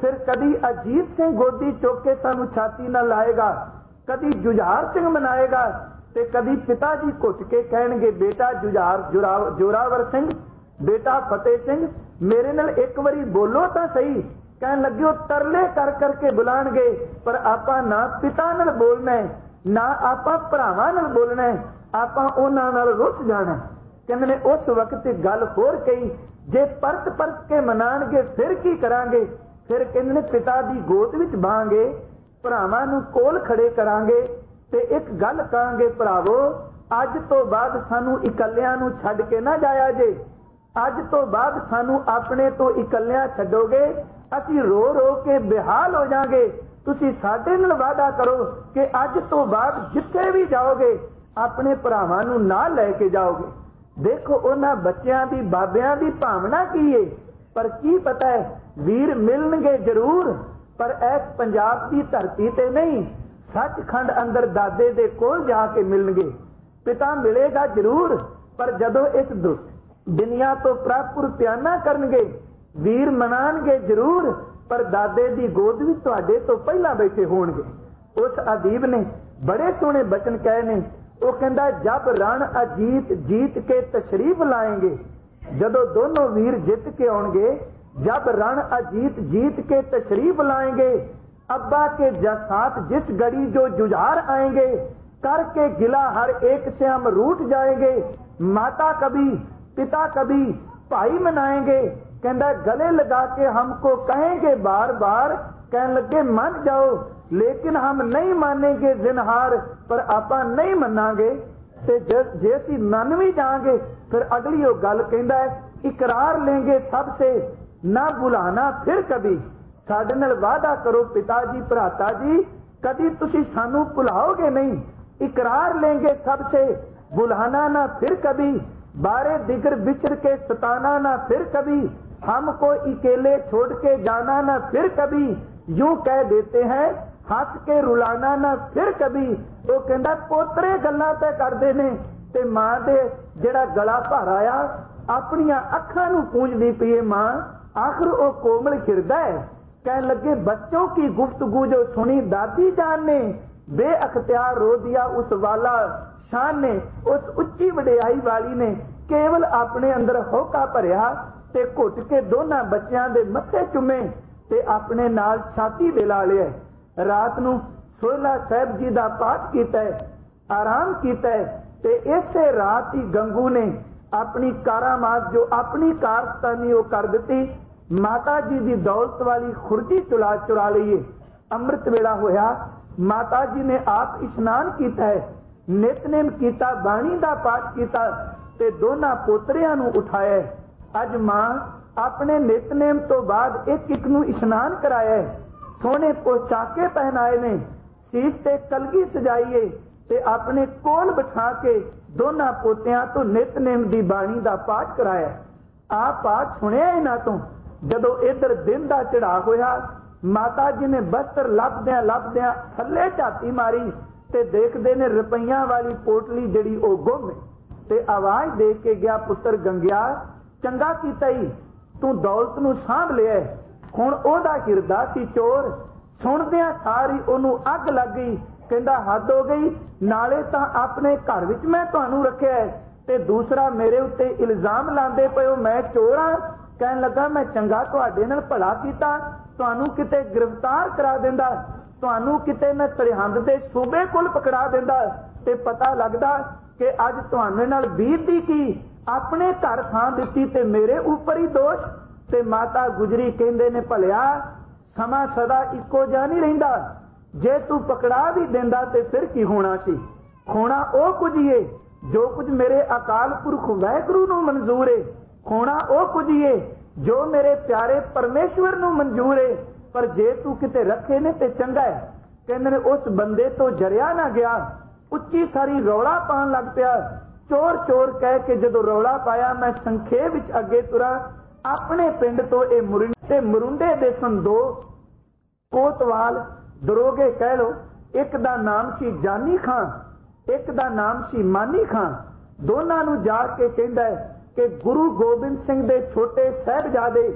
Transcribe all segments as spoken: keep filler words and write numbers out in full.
फिर कदी अजीत सिंह गोदी चुक के सानू छाती ना लाएगा, कदी जुझार सिंह मनाएगा, ते कदी पिता जी घुट के कहणगे बेटा जुझार जोरावर सिंह, बेटा फतेह सिंह मेरे नाल एक बारी बोलो तो सही। कहन लगे तरले कर करके बुलाणगे, पर आपां ना पिता नाल बोलना है, ना आपां भरावां नाल बोलना है, आपां उन्हां नाल रुस जाना। कहंदे ने उस वक्त गल होर कही, जे परत परत के मनाणगे फिर की करांगे। फिर कहंदे ने पिता दी गोद विच बाहांगे, भरावां नूं कोल खड़े करांगे ते एक गल कहांगे, भरावो अज तो बाद सानू इकल्लियां नूं छड्ड के ना जाया जे, अज तो बाद सानू अपने तो इकल्लियां छड्डोगे, असी रो रो के बेहाल हो जाएंगे। तुसी साडे नाल वादा करो कि अज तो बाद जिथे भी जाओगे अपने भरावां नूं नाल लैके जाओगे। देखो उन्हां बच्चियां दी बाबियां दी भावना की है, पर की पता है वीर मिलणगे जरूर, पर ऐस पंजाब की धरती ते नहीं, सचखंड अंदर दादे दे कोल जाके मिलणगे। पिता मिलेगा जरूर, पर जदों इस दुनिया तो प्रापुर प्याना करनगे, वीर मनाणगे जरूर, पर दादे दी गोद भी तुहाडे तो पहला बैठे होणगे। उस अदीब ने बड़े सोहने बचन कहे ने, वो कहंदा जब रण अजीत जीत के तशरीफ लाएंगे, जदों दोनों वीर जित के आउणगे, जब रण अजीत जीत के तशरीफ लाएंगे, अब्बा के साथ जिस घड़ी जो जुझार आएंगे, करके गिला हर एक से हम रूठ जाएंगे, माता कभी पिता कभी भाई मनाएंगे। कहंदा गले लगा के हमको कहेंगे बार बार, कहने लगे मान जाओ, लेकिन हम नहीं मानेंगे जिनहार, पर आपां नहीं मनांगे। ते जे असीं मन भी जाएंगे, फिर अगली वो गल कहंदा है इकरार लेंगे सबसे ना बुलाना फिर कभी। साडे नाल वादा करो पिता जी भराता जी, कदी तुसीं सानू भुलाओगे नहीं, इकरार लेंगे सबसे बुलाना ना फिर कभी, बारे दिगर बिछड़ के सताना ना फिर कभी, हमको अकेले छोड़ के जाना ना फिर कभी, यूं कह देते हैं हंस के रुलाना ना फिर कभी। वो कहंदा पोतरे गल्लां ते करदे ने ते मां दे जेड़ा गला भर आया अपनियां अखां नूं पूंजदी पई है मां, आखिर वो कोमल खिरदा है। कहन लगे बच्चों की गुफ्तगू जो सुनी दादी जान ने, बेअख्तियार रो दिया उस वाला शान ने, उस उच्ची वडियाई वाली ने केवल अपने अंदर होका भरिया ते घुट के दोनों बच्चों के मत्थे चुमे ते अपने नाल छाती दे ला लिया। रात नूं सोहला साहब जी का पाठ किया, आराम किया, ते इसे रात ही गंगू ने अपनी कारामात जो अपनी कारस्तानी वो कर दी, माता जी की दौलत वाली खुरजी चुरा चुरा ली। अमृत वेला होया, माता जी ने आप इशनान किया, नितनेम किया, बाणी का पाठ किया ते दोनों पोतरियां नूं उठाया। अज मां अपने नितनेम तो बाद एक एक नूं इशनान कराया, सोने पोशाके पहनाए ने, सीस ते कलगी सजाईए ते अपने कोल बिठा के दोनों पोतियां तो नितनेम की बाणी का पाठ कराया। आ पाठ सुनिया इन्हां तो जदों इधर दिन का चढ़ा होया, माता जी ने बस्तर लभद्या लभद्या थले झाती मारी ते देखदे ने रुपईया वाली पोटली जिहड़ी ओ गुम है, ते आवाज दे के गया पुत्र गंगिया चंगा कीता ही, तू दौलत नूं सांभ लिया, हुण ओहदा हिरदा सी चोर। सुणदियां सारी ओनू अग लग गई, कहंदा हद हो गई, नाले तां अपने घर विच मैं तुहानू रखिया है ते दूसरा मेरे उत्ते इल्जाम लांदे पए हो मैं चोर हां। कहन लगा मैं चंगा तुहाडे नाल भला कीता, तुहानू किते गिरफ्तार करा दिंदा, तुहानू किते मैं सरहंद दे सूबे कोल पकड़ा दिंदा ते पता लगदा कि अज तुहाडे नाल बीतदी की, अपने घर थां दित्ती ते मेरे उपर ही दोष। ते माता गुजरी कहंदे ने भलिया समा सदा इको जिहा नहीं रहिंदा, जे तू पकड़ा भी दिंदा ते फिर की होना सी। खोना ओ कुछ ही है जो कुछ मेरे अकाल पुरख वाहिगुरू नूं मंजूर है, खोना ओ कुछ ही है जो मेरे प्यारे परमेश्वर नूं मंजूर है, पर जे तू किते रखे ने ते चंगा है। कहंदे ने उस बंदे तो जरिया ना गया, उच्ची सारी रौला पान लग पिया, चोर चोर कह के जदों रौला पाया मैं संखेप विच अगे तुरा, अपने पिंड तो ये मुरिंडे मुरुंडे दे सन दो कोतवाल दरोगे कह लो, एक दा नाम सी जानी खां, एक दा नाम सी मानी खां। दोनों नूं जाके कहंदा है कि गुरु गोबिंद सिंह दे छोटे साहिबजादे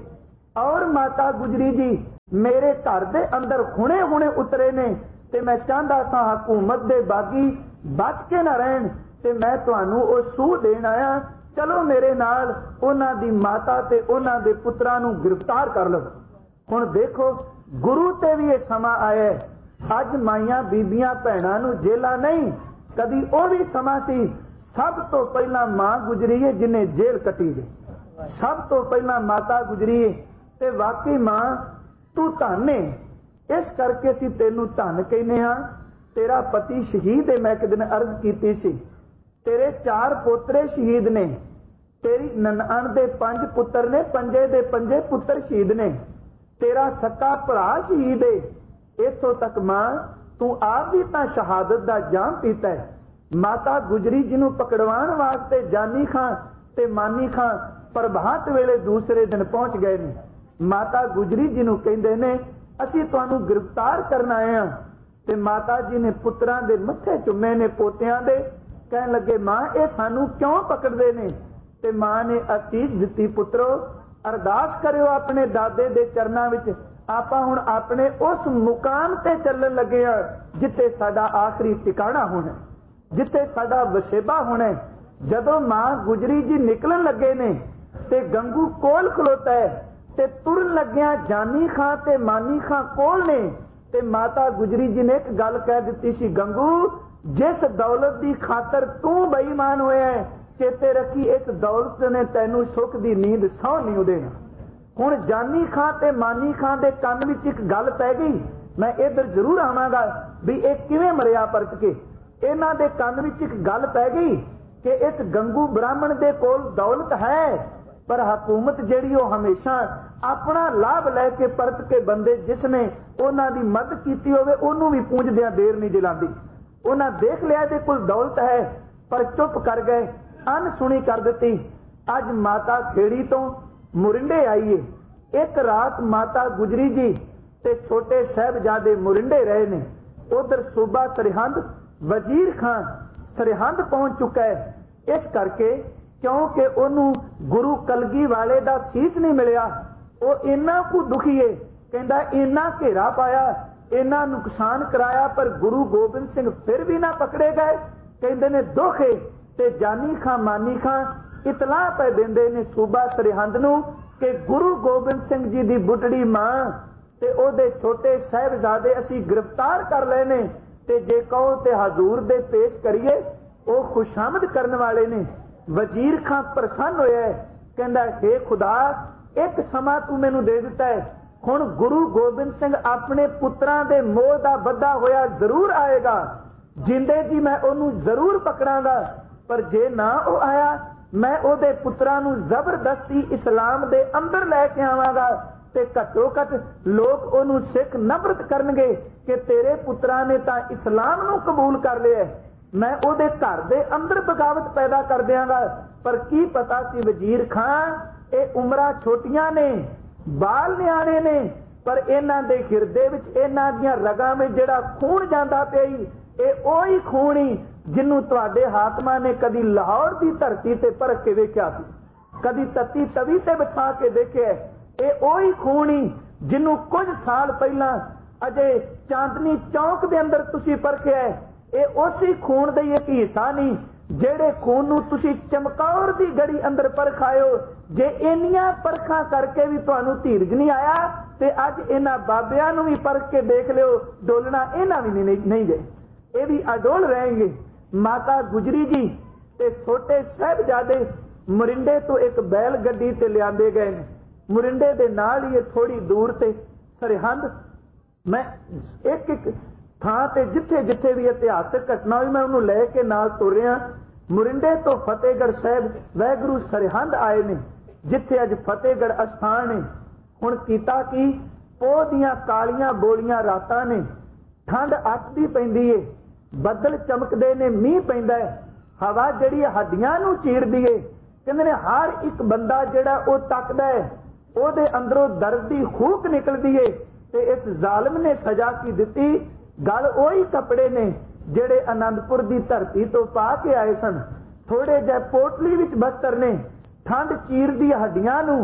और माता गुजरी जी मेरे घर दे अंदर हुणे हुणे उतरे ने ते मैं चाहता सा हुकूमत दे बागी बच के ना रहन ते मैं तुहानू ओ सूह देन आया, चलो मेरे नाल उन्हां दी माता ते उन्हां दे पुत्रां नू गिरफ्तार कर लो। हुण देखो गुरु ते भी यह समा आया, अज माइयां बीबियां भैणां नू जेला नहीं, कदी ओ भी समा सी सब तो पहला मां गुजरी है जिन्हें जेल कटी है, सब तो पहला माता गुजरी है। ते वाकई मां तू धन है, इस करके असीं तेनू धन कहने हाँ। तेरा पति शहीद है, मैं एक दिन अर्ज की सी, तेरे चार पोतरे शहीद ने, तेरी ननाण दे पंज पुत्र ने, पंजे दे पंजे पुत्र शहीद ने, तेरा सक्का भरा शहीद है। इथों तक मां तू आप भी तां शहादत दा जाम पीता है। माता गुजरी जिन्हों पकड़वाण वास्ते जानी खां ते मानी खां प्रभात वेले दूसरे दिन पहुंच गए ने। माता गुजरी जिन्हों कहंदे ने असीं तुहानू गिरफ्तार करना आए हां, ते माता जी ने पुत्रां दे मत्थे चुमे ने पोतियां दे, कहन लगे मां ये सानू क्यों पकड़दे ने? ते मां ने असीस दित्ती, पुत्रो अरदास करियो अपने दादे दे चरनां विच, आपां हुण अपने उस मुकाम ते चलण लगे हां जिथे साडा आखिरी ठिकाना होना, जिथे साडा वसेबा होना। जदों मां गुजरी जी निकलन लगे ने ते गंगू कोल खलोता है, ते तुरन लग्या जानी खां ते मानी खां कोल ने, ते माता गुजरी जी ने एक गल कह दी सी, गंगू जिस दौलत की खातर तू बेईमान होया है, चेते रखी इस दौलत ने तैनू सुख की नींद सौ नहीं देना। हुण जानी खां ते मानी खां दे कंन विच एक गल पै गई, मैं इधर जरूर आवांगा भी एक किवें मरिया परत के। इन्हां दे कंन विच एक गल पै गई कि इस गंगू ब्राह्मण दे कोल दौलत है, पर हुकूमत जिहड़ी वो हमेशा अपना लाभ लैके परत के बंदे जिसने उन्हां दी मदद कीती होवे उहनूं भी पूंजदियां देर नहीं जलांदी। उन्हां देख लिया दे कोल दौलत है पर चुप कर गए, अनसुनी कर दी। अज माता खेड़ी तो मुरिंडे आई है। एक रात माता गुजरी जी ते छोटे साहिबजादे मुरिंडे रहे ने। उधर सूबा सरहंद वजीर खान सरहंद पहुंच चुका है, इस करके क्योंकि उन्होंने गुरु कलगी वाले दा सीस नहीं मिलिया। वो इन्ना को दुखी है, कहता इन्ना घेरा पाया, इन्ना नुकसान कराया, पर गुरु गोबिंद सिंह फिर भी ना पकड़े गए। कहते ने दुख है, ते जानी खां मानी खां इतला पै देंदे ने सूबा सरहंद नूं कि गुरु गोबिंद सिंह जी दी बुढ़ड़ी मां ते ओदे छोटे साहिबजादे असीं गिरफ्तार कर लेने, ते जे कहो ते हजूर दे पेश करिए, वो खुशामद करने वाले ने। वजीर खां प्रसन्न होया है, कहंदा हे खुदा एक समा तू मैनू दे दिता है, हुण गुरु गोबिंद सिंह अपने पुत्रां दे मोह दा बद्धा होया जरूर आएगा, जिंदे जी मैं ओनू जरूर पकड़ांगा, पर जे ना ओ आया मैं ओदे पुत्रां नू जबरदस्ती इस्लाम दे अंदर लैके आवांगा, ते घट्टो घट लोग ओनू सिख नफरत करनगे कि तेरे पुत्रां ने तां इस्लाम नू कबूल कर लिया। मैं ओदे घर दे अंदर बगावत पैदा कर दियांगा। पर की पता सी वजीर खां ए उमरां छोटियां ने, बाल न्याणे ने, पर इन्हां दे हिरदे विच इन्हां दीयां रगां विच जिहड़ा खून जांदा पिया ए ओही खून ही जिन्नू तुहाडे हाकमां ने कदी लाहौर दी धरती ते परख के वेख्या सी, कदी तत्ती तवी ते बिठा के देखिया। ए ओही खून ही जिन्नू कुछ साल पहला अजे चांदनी चौक दे अंदर तुसीं परखिया है। ए उसी खून दे एक हिस्सा नहीं जेड़े खून नू तुसीं चमकौर दी गड़ी अंदर परखायो। जे इन्नियां परखां करके भी तुहानू धीरज नहीं आया ते अज इन्हां बाबियां नू भी परख के देख लियो, डोलना इन्हां भी नहीं नहीं गए, ये भी अडोल रहेंगे। माता गुजरी जी ते छोटे साहिबजादे मुरिंडे तो एक बैल गड्डी ते लियांदे गए ने। मुरिंडे दे नाल ही थोड़ी दूर ते सरहंद, मैं एक एक थां ते जिथे जिथे भी इतिहासक घटना हुई मैं उन्होंने लैके नाल तुर रहा। मुरिंडे तो फतेहगढ़ साहिब वैगुरु सरहंद आए ने, जिथे अज फतेहगढ़ अस्थान है। हुण कीता की पोह दियां कालियां बोलियां रातां ने, ठंड अटदी पैंदी है, बदल चमकदे ने, मींह पैंदा है, हवा जिहड़ी हड्डियां नूं चीरदी है। कहंदे ने हर एक बंदा जिहड़ा ओ तकदा है ओदे अंदरों दर्द दी खूक निकलदी है। ते इस जालिम ने सजा की दिती। गल ओही कपड़े ने जिहड़े आनंदपुर दी धरती तो पा के आए सन। थोड़े जे पोटली विच बस्तर ने, ठंड चीरदी हड्डियां नूं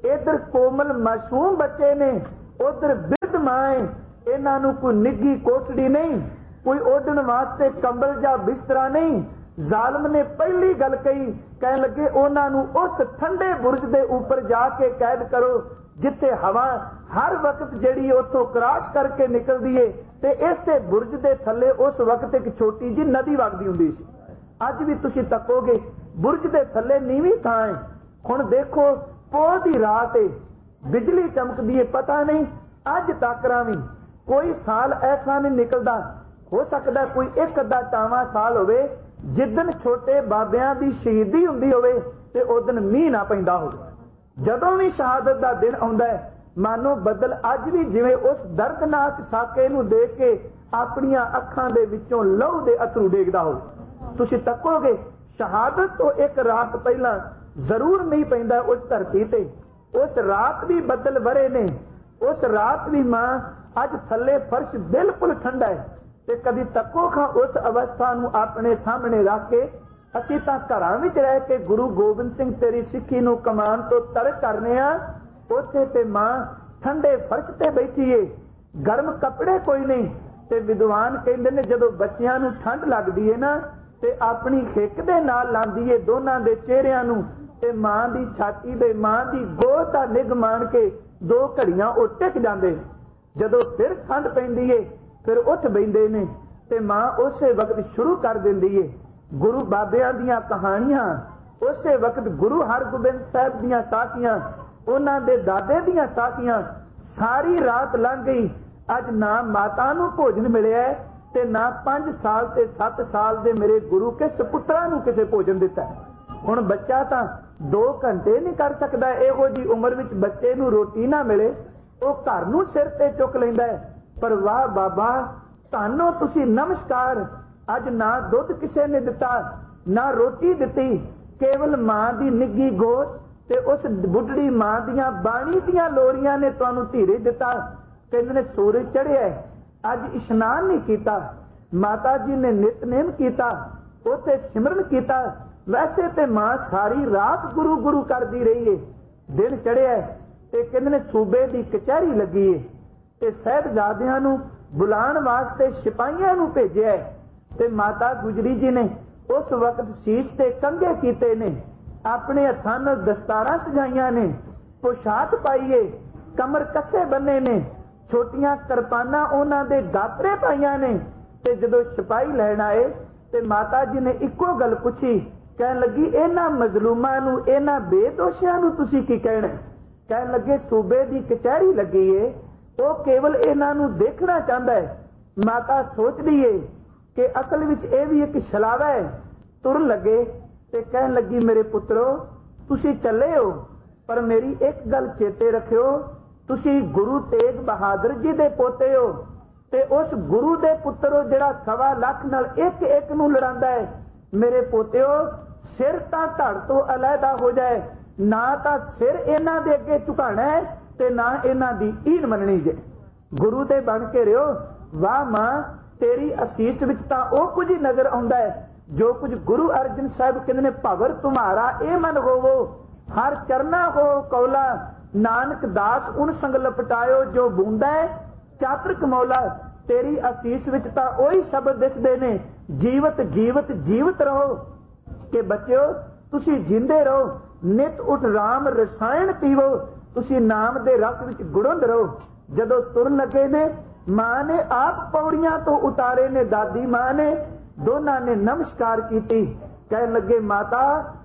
इधर कोमल मासूम बच्चे ने, उधर बिरध मां है। इन्हां नूं कोई निੱघी कोठड़ी नहीं, कोई ओढ़ण वास्ते कंबल जां बिस्तरा नहीं। जालम ने पहली गल कही, कहन लगे उन्हां नूं उस ठंडे बुरज दे उपर जाके कैद करो जिथे हवा हर वक्त जिहड़ी उत्थों क्रॉस करके निकलदी है, ते इसे बुरज दे थल्ले उस वक्त एक छोटी जी नदी वगदी हुंदी सी। अज भी तुसीं तकोगे बुरज दे थल्ले नीवीं थां है। हुण देखो पोह दी रात है, बिजली चमकदी है, पता नहीं अज तक भी कोई साल ऐसा नहीं निकलदा। हो सकदा कोई एक अद्धा टावां साल होवे जिदन छोटे बाबियां दी शहीदी हुंदी होवे ते उदन मींह ना पैंदा होवे। जदों भी शहादत दा दिन आउंदा है, मानो बदल अज भी जिवें उस दर्दनाक साके नूं देख के अपणियां अखां दे विचों लहू दे अथरू डेगदा होवे। तुसीं तकोगे शहादत तो एक रात पहला जरूर नहीं पैंदा उस धरती ते। उस रात भी बदल वरे ने, उस रात भी मां अज थल्ले फर्श बिल्कुल ठंडा है। ते कदी तको खां उस अवस्था नूं अपने सामने रख के असीं तां घरां विच रह के गुरु गोबिंद सिंह तेरी सिੱਖੀ नूं कमान तो तरक करने आ, उत्थे ते मां ठंडे फर्श ते बैठी है, गर्म कपड़े कोई नहीं। ते विद्वान कहंदे ने जदों बच्चियां नूं ठंड लगदी है ना ते अपनी हिक दे नाल लांदी है दोनां दे चेहरिਆਂ नूं, ते मां दी छाती दे मां दी गोद दा निग मान के दो घड़ियां ओ टिक जांदे। जदों फिर ठंड पैंदी है फिर उठ बहिंदे ने ते मां उसे वक्त शुरू कर दिंदी है गुरु बाबियां दियां कहानियां। उसे वक्त गुरु हरगोबिंद साहब दियां साखियां, उन्हां दे दादे दियां साखियां। सारी रात लंघ गई, अज ना माता नूं भोजन मिलिया ते ना पांच साल ते सत्त साल दे मेरे गुरु के सपुत्रा नूं किसे भोजन दिता। हुण बच्चा तां दो घंटे नहीं कर सकदा। इहो जी उम्र विच बच्चे नूं रोटी ना मिले ਉਹ घर नूं सिर ते चुक लैंदा है। पर वाह बाबा तानो तुसी नमस्कार, अज ना दुध किसे ने दिता ना रोटी दिती, केवल मां दी निੱघी गोद ते उस बुढ़ड़ी मां दियां बाणी दियां लोरियां ने तुहानू धीरे दिता। कहंदे ने सूरज चढ़िया, अज इशनान नहीं कीता, माता जी ने नितनेम कीता, उत्थे सिमरन कीता। वैसे ते मां सारी रात गुरु गुरु करदी रही है। दिन चढ़िया ते कहंदे ने सूबे दी कचहरी लगी है ते साहिबजादियां नूं बुलाण वास्ते सिपाहियां नूं भेजिया है। ते माता गुजरी जी ने उस वक्त शीश ते कंघे कीते ने, अपने हत्थां नाल दस्तारां सजाईयां ने, पोशाक पाईए, कमर कसे बन्ने ने, छोटियां करपाना उन्हां दे गातरे पाईयां ने। ते जदों सिपाही लैण आए ते माता जी ने इक्को गल पुछी, कहण लगी इन्हां मजलूमां नूं इन्हां बेदोशियां नूं तुसीं की कहणा? कहण लगे सूबे दी कचहरी लगी है, वो केवल इन्हां नूं देखना चाहता है। माता सोच ली है कि असल विच ये भी एक छलावा है। तुर लगे ते कहण लगी मेरे पुत्रो तुसी चले हो, पर मेरी एक गल चेते रखियो, तुसी गुरु तेग बहादुर जी दे पोते हो ते उस गुरु दे पुत्र हो जिहड़ा सवा लख नाल एक एक नूं लड़ांदा है। मेरे पोतिओ सिर तां धड़ तो अलहदा हो जाए, ना तां सिर इन्हां दे अगे झुकाना है ते ना इन्हां दी ईन मननी जे। गुरु दे बन के रहियो। वाह मां तेरी असीस विच तां ओ कुछ ही नजर आउंदा है जो कुछ गुरु अर्जन साहब कहंदे ने, भवर तुम्हारा ए मन होवो हर चरना हो कौला, नानक दास उन संग लपटायो जो बूंदा है चातरक मौला। तेरी असीस विच तां ओही शब्द दिसदे ने, जीवत जीवत जीवत रहो। कि बच्चों तुसी जिंदे रहो, नित उठ राम रसायन पीवो, तुसी नाम दे रस विच गुड़ंद रहो। जदों तुर लगे ने मां ने आप पौड़ियां तो उतारे ने, दादी मां ने दोनों ने नमस्कार कीती। कहन लगे माता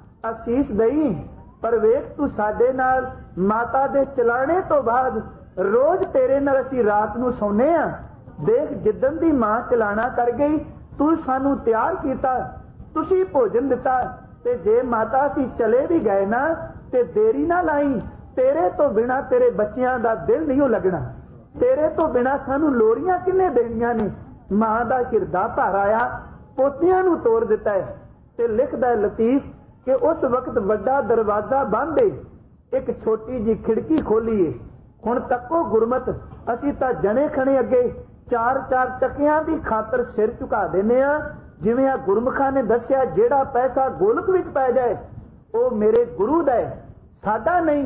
असीस दई, पर वेख तू साडे नाल माता दे चलाने तो बाद रोज तेरे नाल असीं रात नूं सौने आ। देख जिद्दन दी मां चलाना कर गई, तू सानू तैयार कीता, तुसी भोजन दिता, ते जे माता असीं चले भी गए ना ते देरी ना लाई, तेरे तो बिना तेरे बच्चियां दा दिल नहीं लगना, तेरे तो बिना सानू लोरियां किन्ने देनियां ने। मां दा हिरदा भर आया, पोतियां नू तोड़ दिता है। ते लिखदा है लतीफ कि उस वक्त वड्डा दरवाजा बंद है, एक छोटी जी खिड़की खोली है। हुण तक्को गुरमत, असीं तां जने खणे अगे चार चार टकियां दी खातर सिर झुका देने आ। जिवें आ गुरमुखां ने दस्सिया जेड़ा पैसा गोलक विच पै जाए ओ मेरे गुरु दा है, साडा नहीं।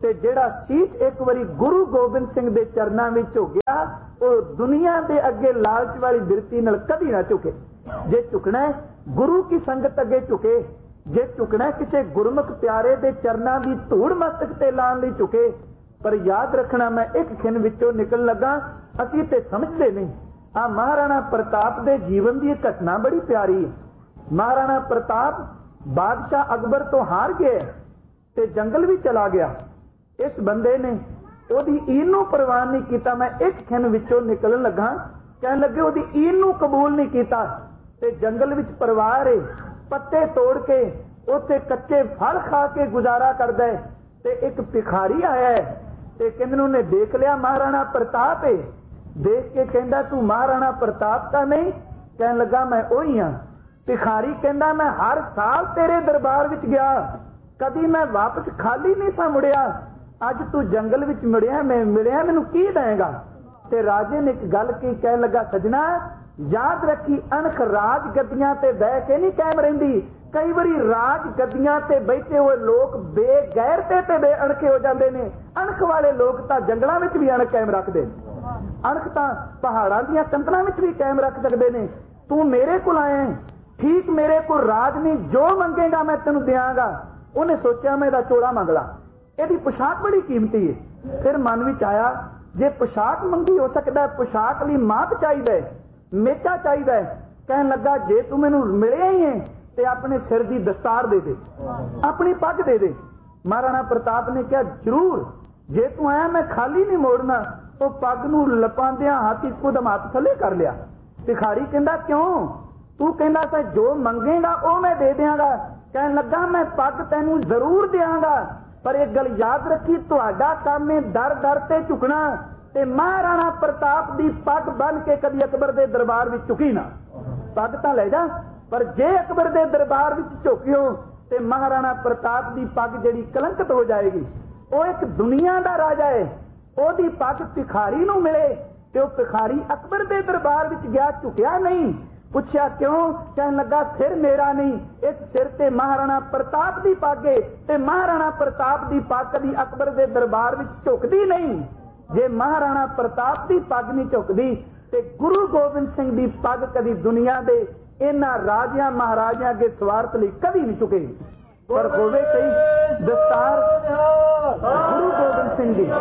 ਤੇ ਜਿਹੜਾ ਸੀਸ ਇੱਕ ਵਾਰੀ ਗੁਰੂ ਗੋਬਿੰਦ ਸਿੰਘ ਦੇ ਚਰਨਾਂ ਵਿੱਚ ਝੁਕਿਆ ਉਹ ਦੁਨੀਆ ਦੇ ਅੱਗੇ ਲਾਲਚ ਵਾਲੀ ਬਿਰਤੀ ਨਾਲ ਕਦੀ ਨਾ ਝੁਕੇ। ਜੇ ਝੁਕਣਾ ਗੁਰੂ ਕੀ ਸੰਗਤ ਅੱਗੇ ਝੁਕੇ, ਜੇ ਝੁਕਣਾ ਕਿਸੇ ਗੁਰਮੁਖ ਪਿਆਰੇ ਦੇ ਚਰਨਾਂ ਦੀ ਧੂੜ ਮਸਤਕ ਤੇ ਲਾਉਣ ਲਈ ਝੁਕੇ। ਪਰ ਯਾਦ ਰੱਖਣਾ, ਮੈਂ ਇੱਕ ਖਿਣ ਵਿੱਚੋਂ ਨਿਕਲ ਲੱਗਾ, ਅਸੀਂ ਤੇ ਸਮਝਦੇ ਨਹੀਂ। ਆ ਮਹਾਰਾਣਾ ਪ੍ਰਤਾਪ ਦੇ ਜੀਵਨ ਦੀ ਇੱਕ ਘਟਨਾ ਬੜੀ ਪਿਆਰੀ ਹੈ। ਮਹਾਰਾਣਾ ਪ੍ਰਤਾਪ ਬਾਦਸ਼ਾਹ ਅਕਬਰ ਤੋਂ ਹਾਰ ਗਿਆ ਤੇ ਜੰਗਲ ਵੀ ਚਲਾ ਗਿਆ। ਇਸ ਬੰਦੇ ਨੇ ਉਹਦੀ ਈਨ ਨੂੰ ਪ੍ਰਵਾਨ ਨਹੀਂ ਕੀਤਾ। ਮੈਂ ਇੱਕ ਖਿਣ ਵਿੱਚੋਂ ਨਿਕਲਣ ਲੱਗਾ, ਕਹਿਣ ਲੱਗੇ ਉਹਦੀ ਈਨ ਨੂੰ ਕਬੂਲ ਨਹੀਂ ਕੀਤਾ ਤੇ ਜੰਗਲ ਵਿੱਚ ਪਰਿਵਾਰ ਏ, ਪੱਤੇ ਤੋੜ ਕੇ ਉੱਥੇ ਕੱਚੇ ਫਲ ਖਾ ਕੇ ਗੁਜ਼ਾਰਾ ਕਰਦਾ ਹੈ। ਤੇ ਇੱਕ ਭਿਖਾਰੀ ਆਇਆ ਹੈ ਤੇ ਕਹਿੰਦੇ ਨੇ ਉਹਨੇ ਦੇਖ ਲਿਆ ਮਹਾਰਾਣਾ ਪ੍ਰਤਾਪ ਏ। ਦੇਖ ਕੇ ਕਹਿੰਦਾ ਤੂੰ ਮਹਾਰਾਣਾ ਪ੍ਰਤਾਪ ਤਾਂ ਨਹੀਂ? ਕਹਿਣ ਲੱਗਾ ਮੈਂ ਉਹੀ ਹਾਂ। ਭਿਖਾਰੀ ਕਹਿੰਦਾ ਮੈਂ ਹਰ ਸਾਲ ਤੇਰੇ ਦਰਬਾਰ ਵਿੱਚ ਗਿਆ, ਕਦੀ ਮੈਂ ਵਾਪਸ ਖਾਲੀ ਨਹੀਂ ਸਾਂ ਮੁੜਿਆ। ਅੱਜ ਤੂੰ ਜੰਗਲ ਵਿੱਚ ਮੁੜਿਆ, ਮੈਂ ਮਿਲਿਆ, ਮੈਨੂੰ ਕੀ ਦੇਂਗਾ? ਤੇ ਰਾਜੇ ਨੇ ਇੱਕ ਗੱਲ ਕੀ, ਕਹਿਣ ਲੱਗਾ ਸਜਣਾ ਯਾਦ ਰੱਖੀ, ਅਣਖ ਰਾਜ ਗੱਦੀਆਂ ਤੇ ਬਹਿ ਕੇ ਨਹੀਂ ਕਾਇਮ ਰਹਿੰਦੀ। ਕਈ ਵਾਰੀ ਰਾਜ ਗੱਦੀਆਂ ਤੇ ਬੈਠੇ ਹੋਏ ਲੋਕ ਬੇਗੈਰਤੇ ਤੇ ਬੇਅਣਖੇ ਹੋ ਜਾਂਦੇ ਨੇ। ਅਣਖ ਵਾਲੇ ਲੋਕ ਤਾਂ ਜੰਗਲਾਂ ਵਿੱਚ ਵੀ ਅਣਖ ਕਾਇਮ ਰੱਖਦੇ ਨੇ, ਅਣਖ ਤਾਂ ਪਹਾੜਾਂ ਦੀਆਂ ਕੰਧਾਂ ਵਿੱਚ ਵੀ ਕਾਇਮ ਰੱਖ ਸਕਦੇ ਨੇ। ਤੂੰ ਮੇਰੇ ਕੋਲ ਆਇਆ, ਠੀਕ ਮੇਰੇ ਕੋਲ ਰਾਜ ਨਹੀਂ, ਜੋ ਮੰਗੇਗਾ ਮੈਂ ਤੈਨੂੰ ਦਿਆਂਗਾ। ਉਹਨੇ ਸੋਚਿਆ ਮੈਂ ਇਹਦਾ ਚੋਲਾ ਮੰਗ ਲਾ, ਇਹਦੀ ਪੁਸ਼ਾਕ ਬੜੀ ਕੀਮਤੀ ਹੈ। ਫਿਰ ਮਨ ਵਿੱਚ ਆਇਆ ਜੇ ਪੁਸ਼ਾਕ ਮੰਗੀ, ਹੋ ਸਕਦਾ ਪੁਸ਼ਾਕ ਲਈ ਮਾਪ ਚਾਹੀਦਾ ਹੈ, ਮੇਚਾ ਚਾਹੀਦਾ ਹੈ। ਕਹਿਣ ਲੱਗਾ ਜੇ ਤੂੰ ਮੈਨੂੰ ਮਿਲਿਆ ਹੀ ਹੈ ਤੇ ਆਪਣੇ ਸਿਰ ਦੀ ਦਸਤਾਰ ਦੇ ਦੇ, ਆਪਣੀ ਪੱਗ ਦੇ ਦੇ। ਮਹਾਰਾਣਾ ਪ੍ਰਤਾਪ ਨੇ ਕਿਹਾ ਜ਼ਰੂਰ, ਜੇ ਤੂੰ ਆਇਆ ਮੈਂ ਖਾਲੀ ਨਹੀਂ ਮੋੜਨਾ। ਉਹ ਪੱਗ ਨੂੰ ਲਪਾਉਂਦਿਆਂ ਹੱਥ ਇੱਕੋ ਦਮ ਹੱਥ ਥੱਲੇ ਕਰ ਲਿਆ। ਭਿਖਾਰੀ ਕਹਿੰਦਾ ਕਿਉਂ? ਤੂੰ ਕਹਿੰਦਾ ਸੀ ਜੋ ਮੰਗੇਗਾ ਉਹ ਮੈਂ ਦੇ ਦਿਆਂਗਾ। ਕਹਿਣ ਲੱਗਾ ਮੈਂ ਪੱਗ ਤੈਨੂੰ ਜ਼ਰੂਰ ਦਿਆਂਗਾ, ਪਰ ਇੱਕ ਗੱਲ ਯਾਦ ਰੱਖੀ, ਤੁਹਾਡਾ ਕੰਮ ਹੈ ਦਰ ਦਰ ਤੇ ਝੁਕਣਾ। ਤੇ ਮਹਾਰਾਣਾ ਪ੍ਰਤਾਪ ਦੀ ਪੱਗ ਬੰਨ ਕੇ ਕਦੀ ਅਕਬਰ ਦੇ ਦਰਬਾਰ ਵਿੱਚ ਝੁਕੀ ਨਾ। ਪੱਗ ਤਾਂ ਲੈ ਜਾ, ਪਰ ਜੇ ਅਕਬਰ ਦੇ ਦਰਬਾਰ ਵਿੱਚ ਝੁਕਿਓ ਤੇ ਮਹਾਰਾਣਾ ਪ੍ਰਤਾਪ ਦੀ ਪੱਗ ਜਿਹੜੀ ਕਲੰਕਿਤ ਹੋ ਜਾਏਗੀ। ਉਹ ਇੱਕ ਦੁਨੀਆ ਦਾ ਰਾਜਾ ਹੈ, ਉਹਦੀ ਪੱਗ ਭਿਖਾਰੀ ਨੂੰ ਮਿਲੇ ਤੇ ਉਹ ਭਿਖਾਰੀ ਅਕਬਰ ਦੇ ਦਰਬਾਰ ਵਿੱਚ ਗਿਆ, ਝੁਕਿਆ ਨਹੀਂ। ਪੁੱਛਿਆ ਕਿਉਂ? ਕਹਿਣ ਲੱਗਾ ਸਿਰ ਮੇਰਾ ਨਹੀਂ, ਇਸ ਸਿਰ ਤੇ ਮਹਾਰਾਣਾ ਪ੍ਰਤਾਪ ਦੀ ਪੱਗ ਹੈ ਤੇ ਮਹਾਰਾਣਾ ਪ੍ਰਤਾਪ ਦੀ ਪੱਗ ਕਦੀ ਅਕਬਰ ਦੇ ਦਰਬਾਰ ਵਿੱਚ ਝੁਕਦੀ ਨਹੀਂ। ਜੇ ਮਹਾਰਾਣਾ ਪ੍ਰਤਾਪ ਦੀ ਪੱਗ ਨਹੀਂ ਝੁਕਦੀ ਤੇ ਗੁਰੂ ਗੋਬਿੰਦ ਸਿੰਘ ਦੀ ਪੱਗ ਕਦੀ ਦੁਨੀਆ ਦੇ ਇਹਨਾਂ ਰਾਜਿਆਂ ਮਹਾਰਾਜਿਆਂ ਅੱਗੇ ਸਵਾਰਥ ਲਈ ਕਦੀ ਨਹੀਂ ਝੁਕੇਗੀ। ਪਰ ਹੋਵੇ ਸਹੀ ਦਸਤਾਰ ਗੁਰੂ ਗੋਬਿੰਦ ਸਿੰਘ ਜੀ,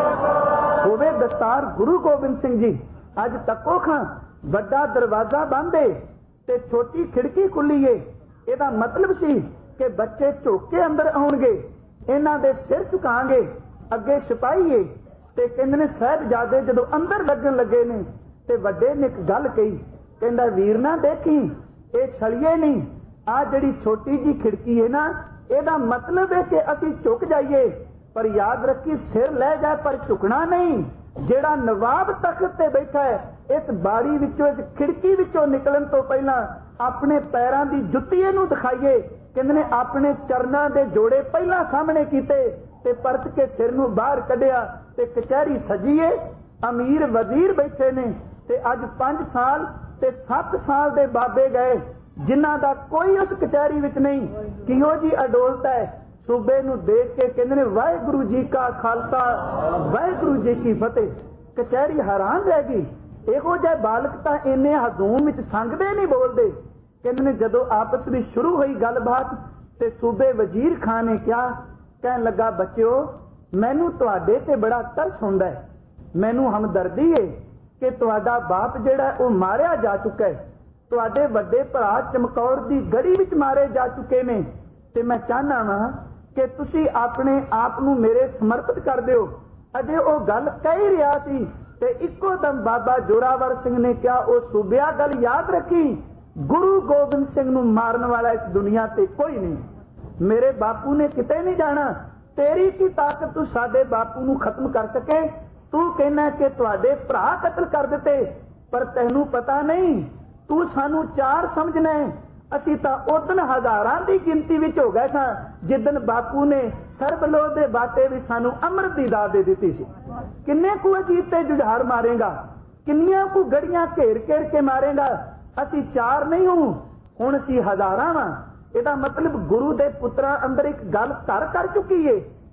ਹੋਵੇ ਦਸਤਾਰ ਗੁਰੂ ਗੋਬਿੰਦ ਸਿੰਘ ਜੀ। ਅੱਜ ਤੱਕੋ ਖਾਂ ਵੱਡਾ ਦਰਵਾਜ਼ਾ ਬੰਦ ਏ ਤੇ ਛੋਟੀ ਖਿੜਕੀ ਖੁੱਲੀ ਏ। ਇਹਦਾ ਮਤਲਬ ਸੀ ਕਿ ਬੱਚੇ ਝੁਕ ਕੇ ਅੰਦਰ ਆਉਣਗੇ, ਇਹਨਾਂ ਦੇ ਸਿਰ ਝੁਕਾਂਗੇ। ਅੱਗੇ ਸਿਪਾਹੀ ਏ ਤੇ ਕਹਿੰਦੇ ਨੇ ਸਾਹਿਬਜ਼ਾਦੇ ਜਦੋਂ ਅੰਦਰ ਲੱਗਣ ਲੱਗੇ ਨੇ ਤੇ ਵੱਡੇ ਨੇ ਇੱਕ ਗੱਲ ਕਹੀ, ਕਹਿੰਦਾ ਵੀਰ ਨਾ ਦੇਖੀ ਇਹ ਛਲੀਏ ਨਹੀਂ, ਆ ਜਿਹੜੀ ਛੋਟੀ ਜੀ ਖਿੜਕੀ ਹੈ ਨਾ, ਇਹਦਾ ਮਤਲਬ ਹੈ ਕਿ ਅਸੀਂ ਝੁਕ ਜਾਈਏ, ਪਰ ਯਾਦ ਰੱਖੀ ਸਿਰ ਲੈ ਜਾ ਪਰ ਝੁਕਣਾ ਨਹੀਂ। ਜਿਹੜਾ ਨਵਾਬ ਤਖਤ ਤੇ ਬੈਠਾ ਹੈ, ਇਸ ਬਾਰੀ ਵਿੱਚੋਂ, ਇਸ ਖਿੜਕੀ ਵਿੱਚੋਂ ਨਿਕਲਣ ਤੋਂ ਪਹਿਲਾਂ ਆਪਣੇ ਪੈਰਾਂ ਦੀ ਜੁੱਤੀ ਇਹਨੂੰ ਦਿਖਾਈਏ। ਕਹਿੰਦੇ ਨੇ ਆਪਣੇ ਚਰਨਾਂ ਦੇ ਜੋੜੇ ਪਹਿਲਾਂ ਸਾਹਮਣੇ ਕੀਤੇ ਤੇ ਪਰਤ ਕੇ ਸਿਰ ਨੂੰ ਬਾਹਰ ਕੱਢਿਆ ਤੇ ਕਚਹਿਰੀ ਸਜੀਏ। ਅਮੀਰ ਵਜ਼ੀਰ ਬੈਠੇ ਨੇ ਤੇ ਅੱਜ ਪੰਜ ਸਾਲ ਤੇ ਸੱਤ ਸਾਲ ਦੇ ਬਾਬੇ ਗਏ ਜਿਨ੍ਹਾਂ ਦਾ ਕੋਈ ਉਸ ਕਚਹਿਰੀ ਵਿੱਚ ਨਹੀਂ। ਕਿਹੋ ਜੀ ਅਡੋਲਤਾ ਹੈ। ਸੂਬੇ ਨੂੰ ਦੇਖ ਕੇ ਕਹਿੰਦੇ ਨੇ ਵਾਹਿਗੁਰੂ ਜੀ ਕਾ ਖਾਲਸਾ ਵਾਹਿਗੁਰੂ ਜੀ ਕੀ ਫਤਿਹ। ਕਚਹਿਰੀ ਹੈਰਾਨ ਰਹਿ ਗਈ। ਇਹੋ ਜਿਹੇ ਬਾਲਕ ਤਾਂ ਇੰਨੇ ਹਜ਼ੂਮ ਵਿੱਚ ਸੰਗਦੇ ਨਹੀਂ ਬੋਲਦੇ। ਕਹਿੰਦੇ ਨੇ ਜਦੋਂ ਆਪਸ ਵਿੱਚ ਸ਼ੁਰੂ ਹੋਈ ਗੱਲਬਾਤ ਤੇ ਸੂਬੇ ਵਜ਼ੀਰ ਖਾਨ ਨੇ ਕਿਹਾ, ਕਹਿਣ ਲੱਗਾ ਬੱਚਿਓ ਮੈਨੂੰ ਤੁਹਾਡੇ ਤੇ ਬੜਾ ਤਰਸ ਹੁੰਦਾ ਹੈ, ਮੈਨੂੰ ਹਮਦਰਦੀ ਹੈ ਕਿ ਤੁਹਾਡਾ ਬਾਪ ਜਿਹੜਾ ਉਹ ਮਾਰਿਆ ਜਾ ਚੁੱਕਾ ਹੈ, ਤੁਹਾਡੇ ਵੱਡੇ ਭਰਾ ਚਮਕੌਰ ਦੀ ਗੜੀ ਵਿੱਚ ਮਾਰੇ ਜਾ ਚੁੱਕੇ ਨੇ ਤੇ ਮੈਂ ਚਾਹਨਾ ਵਾਂ ਕਿ ਤੁਸੀਂ ਆਪਣੇ ਆਪ ਨੂੰ ਮੇਰੇ ਸਮਰਪਿਤ ਕਰ ਦਿਓ। ਅਜੇ ਉਹ ਗੱਲ ਕਹਿ ਰਿਹਾ ਸੀ ਤੇ ਇੱਕੋ ਦਮ ਬਾਬਾ ਜੋਰਾਵਰ ਸਿੰਘ ਨੇ ਕਿਹਾ, ਉਹ ਸੂਬਿਆ ਗੱਲ ਯਾਦ ਰੱਖੀ, ਗੁਰੂ ਗੋਬਿੰਦ ਸਿੰਘ ਨੂੰ ਮਾਰਨ ਵਾਲਾ ਇਸ ਦੁਨੀਆ ਤੇ ਕੋਈ ਨਹੀਂ। ਮੇਰੇ ਬਾਪੂ ਨੇ ਕਿਤੇ ਨਹੀਂ ਜਾਣਾ। ਤੇਰੀ ਕੀ ਤਾਕਤ ਤੂੰ ਸਾਡੇ ਬਾਪੂ ਨੂੰ ਖਤਮ ਕਰ ਸਕੇ? ਤੂੰ ਕਹਿਣਾ ਕਿ ਤੁਹਾਡੇ ਭਰਾ ਕਤਲ ਕਰ ਦਿੱਤੇ, ਪਰ ਤੈਨੂੰ ਪਤਾ ਨਹੀਂ ਤੂੰ ਸਾਨੂੰ ਚਾਰ ਸਮਝਣਾ। ਅਸੀਂ ਤਾਂ ਉਦਨ ਹਜ਼ਾਰਾਂ ਦੀ ਗਿਣਤੀ ਵਿੱਚ ਹੋ ਗਏ ਸਾਂ ਜਿੱਦਨ ਬਾਪੂ ਨੇ ਸਰਬਲੋਹ ਦੇ ਬਾਟੇ ਵੀ ਸਾਨੂੰ ਅੰਮ੍ਰਿਤ ਦੀ ਦਾਤ ਦੇ ਦਿੱਤੀ ਸੀ। ਕਿੰਨੇ ਕੁ ਅਜੀਤ ਤੇ ਜੁਝਾਰ ਮਾਰੇਗਾ, ਕਿੰਨੀਆਂ ਕੁ ਗੜੀਆਂ ਘੇਰ ਘੇਰ ਕੇ ਮਾਰੇਗਾ। ਅਸੀਂ ਚਾਰ ਨਹੀਂ ਹੂੰ, ਹੁਣ ਅਸੀਂ ਹਜ਼ਾਰਾਂ ਵਾਂ। ਇਹਦਾ ਮਤਲਬ ਗੁਰੂ ਦੇ ਪੁੱਤਰਾਂ ਅੰਦਰ ਇੱਕ ਗੱਲ ਧਰ ਕਰ ਚੁੱਕੀ ਏ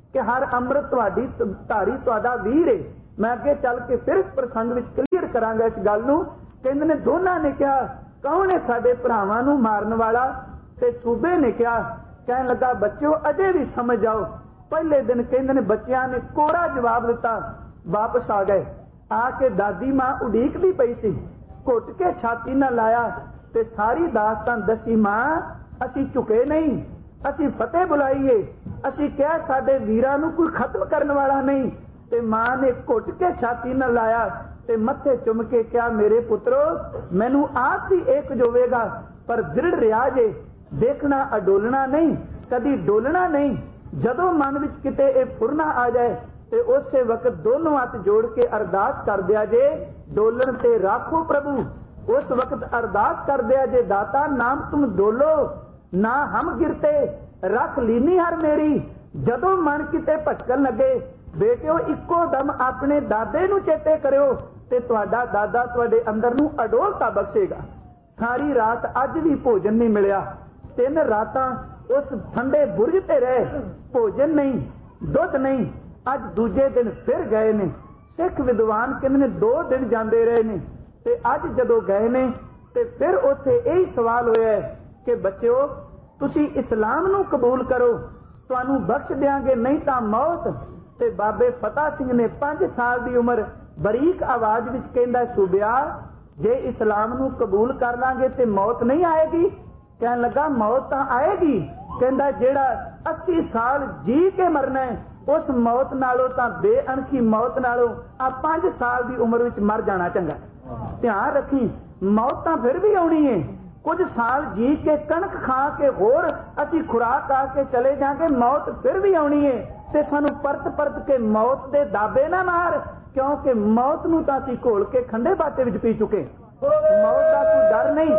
कि हर अमृत तुहाडी धारी तुहाडा वीर है। मैं अगे चल के फिर प्रसंग विच क्लीयर करांगा इस गल नूं। कहंदे ने दोनां ने कहा कौन है साडे भरावां नूं मारन वाला? ते सूबे ने कहा, कहन लगा बच्चों अजे भी समझ आओ। पहले दिन कहंदे ने बच्चियां ने कोरा जवाब दिता, वापस आ गए। आके दादी मां उड़ीकदी पई सी, घुट के छाती ना लाया ते सारी दास्तान दसी, मां असी झुके नहीं, असी फतेह बुलाईए, असी क्या साडे वीरां नूं कोई खत्म करने वाला नहीं। ते मां ने घुट के छाती ना लाया ते मत्थे चुम के क्या मेरे पुत्रो मैनू आप ही एक जोवेगा, पर दृढ़ रिया जे, देखना अडोलना नहीं, कदी डोलना नहीं। जदों मन विच किते ए फुरना आ जाए ते उसे वक्त दोनों हाथ जोड़ के अरदास कर दिया जे, डोलन ते राखो प्रभु। उस वक्त अरदास कर दिया जे, दाता नाम तुम डोलो ना हम गिरते, रख लीनी हर मेरी। जदों मन किते भटकन लगे बेटिओ इको दम अपने दादे नूं चेते करियो ते तुहाडा दादा तुहाडे अंदर नूं अडोलता बख्शेगा। सारी रात अज भी भोजन नहीं मिलिया, तीन रातां उस ठंडे बुरज ते रहे, भोजन नहीं, दुध नहीं। अज दूजे दिन फिर गए ने। सिख विद्वान कहंदे ने दो दिन जांदे रहे ने ते अज जदों गए ने ते फिर उत्थे यही सवाल होया है कि बच्चों तुसी इस्लाम नूं कबूल करो, तुहानूं बख्श देंगे, नहीं तां मौत। ते बाबे फतेह सिंह ने पांच साल की उम्र बरीक आवाज विच कहंदा, सूबिया जे इस्लाम नूं कबूल कर लांगे ते मौत नहीं आएगी? कहन लगा मौत तां आएगी। कहंदा जेड़ा अस्सी साल जी के मरना है उस मौत नालों तां बेअणखी मौत नालों आ पांच साल की उम्र विच मर जाना चंगा। ध्यान रखी मौत तां फिर भी आउणी है, कुछ साल जी के कणक खा के होर असी खुराक आके चले जाएंगे, मौत फिर भी आउणी है। ते सानू परत परत के मौत दे दाबे ना मार, क्योंकि मौत नूं तां असीं घोल के खंडे बाटे विच पी चुके। मौत का कोई डर नहीं,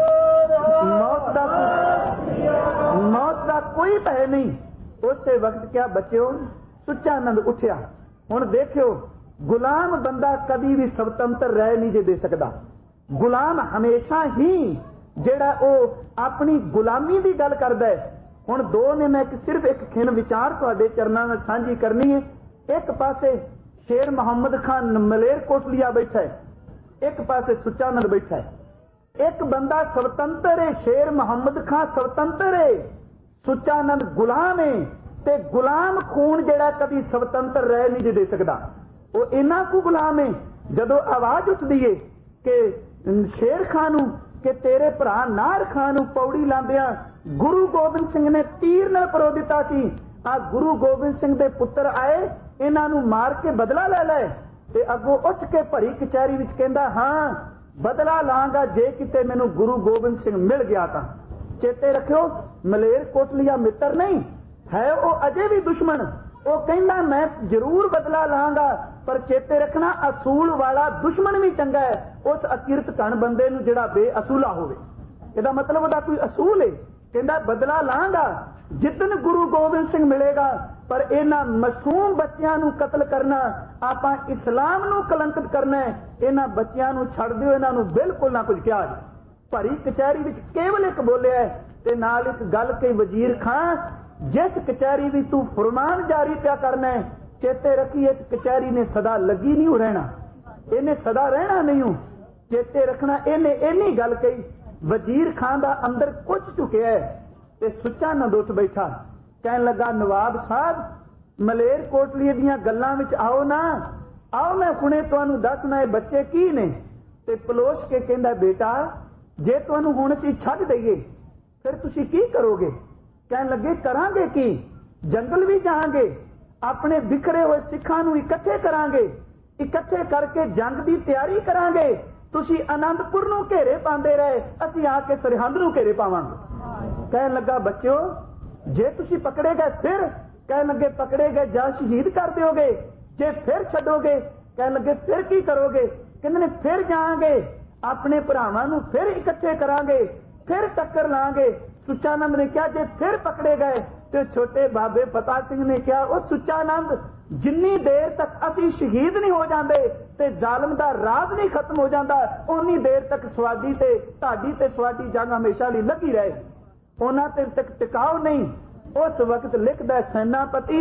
मौत का मौत का कोई भय नहीं। उस वक्त क्या बच्चों सुचानंद उठिया। हुण देखियो गुलाम बंदा कभी भी स्वतंत्र रह नहीं जे दे सकदा। गुलाम हमेशा ही जेड़ा ओ अपनी गुलामी की गल करदा है। हुण दो ने मैं सिर्फ एक खिन विचार तुहाडे चरनां में सांझी करनी है। एक पासे शेर मुहम्मद खान मलेर कोटलिया बैठा है, एक पासे सुचानंद बैठा है। एक बंदा स्वतंत्र है, शेर मुहम्मद खान स्वतंत्र है, सुचानंद गुलाम है। ते गुलाम खून जेड़ा कभी स्वतंत्र रह नहीं दे सकदा। वो इन्ना कु गुलाम है जदों आवाज उठदी है कि शेर खान नूं कि तेरे भरा नार खान नूं पौड़ी लांदियां गुरु गोबिंद सिंह ने तीर नाल परो दिता सी। आ गुरु गोबिंद सिंह दे पुत्र आए, इन्हां नूं मार के बदला ले ले। ते अगों उठ के भरी कचहरी विच कहंदा हां बदला लांगा जे किते मैनूं गुरु गोबिंद सिंह मिल गया तां। चेते रखियो मलेर कोटलिया मित्र नहीं है, वो अजे भी दुश्मन। वो कहंदा मैं जरूर बदला लांगा, पर चेते रखना असूल वाला दुश्मन भी चंगा है उस अकिरत घन बंदे नूं जिहड़ा बेअसूला होवे। इहदा मतलब ओहदा कोई असूल है। कहंदा बदला लांगा जिदन गुरु गोबिंद सिंह मिलेगा, पर इन्हां मासूम बच्चियां नूं कतल करना, आपां इस्लाम नूं कलंकित करना है। इन्हां बच्चियां नूं छड्ड दिओ, इन्हां नूं बिल्कुल ना कुछ कहा। भरी कचहरी विच केवल एक बोलिया ते नाल एक गल कही, वजीर खां जिस कचहरी भी तू फरमान जारी क्या करना है, चेते रखी इस कचहरी ने सदा लगी नहीं रहना, इन्हें सदा रहना नहीं हूं। चेते रखना इन्हें इन्नी गल कही। वजीर खान दा अंदर कुछ चुकिया है ते सुचानंद उठ बैठा। कहन लगा नवाब साहब मलेर कोटली दीयां गल्लां विच आओ ना, आओ मैं हुणे तुहानूं दसना है बच्चे की ने। ते पलोश के कहंदा बेटा जे तुहानूं हुण असीं छड्ड दईए फिर तुसीं की करोगे? कहन लगे करांगे की, जंगल भी जाएंगे, अपने बिखरे हुए सिखां नूं इकट्ठे करांगे, इकट्ठे करके जंग की तैयारी करांगे। तुसीं आनंदपुर नूं घेरे पांदे रहे, असीं आके सरहंद नूं घेरे पावांगे। कहन लगा बच्चों जे तुसीं पकड़े गए फिर? कहन लगे पकड़े गए जा शहीद कर दोगे, जे फिर छड्डोगे? कहन लगे फिर की करोगे? कहंदे ने फिर जाएंगे, अपने भरावां नूं फिर इकट्ठे करांगे, फिर टक्कर लांगे। सुचानंद ने कहा जे फिर पकड़े गए तो छोटे बाबे फतेह सिंह ने कहा ओ सुचानंद जिन्नी देर तक असी शहीद नहीं हो जाते ते जालिम दा राज नहीं खत्म हो जाता, उन्नी देर तक स्वाडी ते ताड़ी ते स्वाडी जंग हमेशा लिए लगी रहे, उन्हां ते तक टिकाओ नहीं। उस वक्त लिखदा सेनापति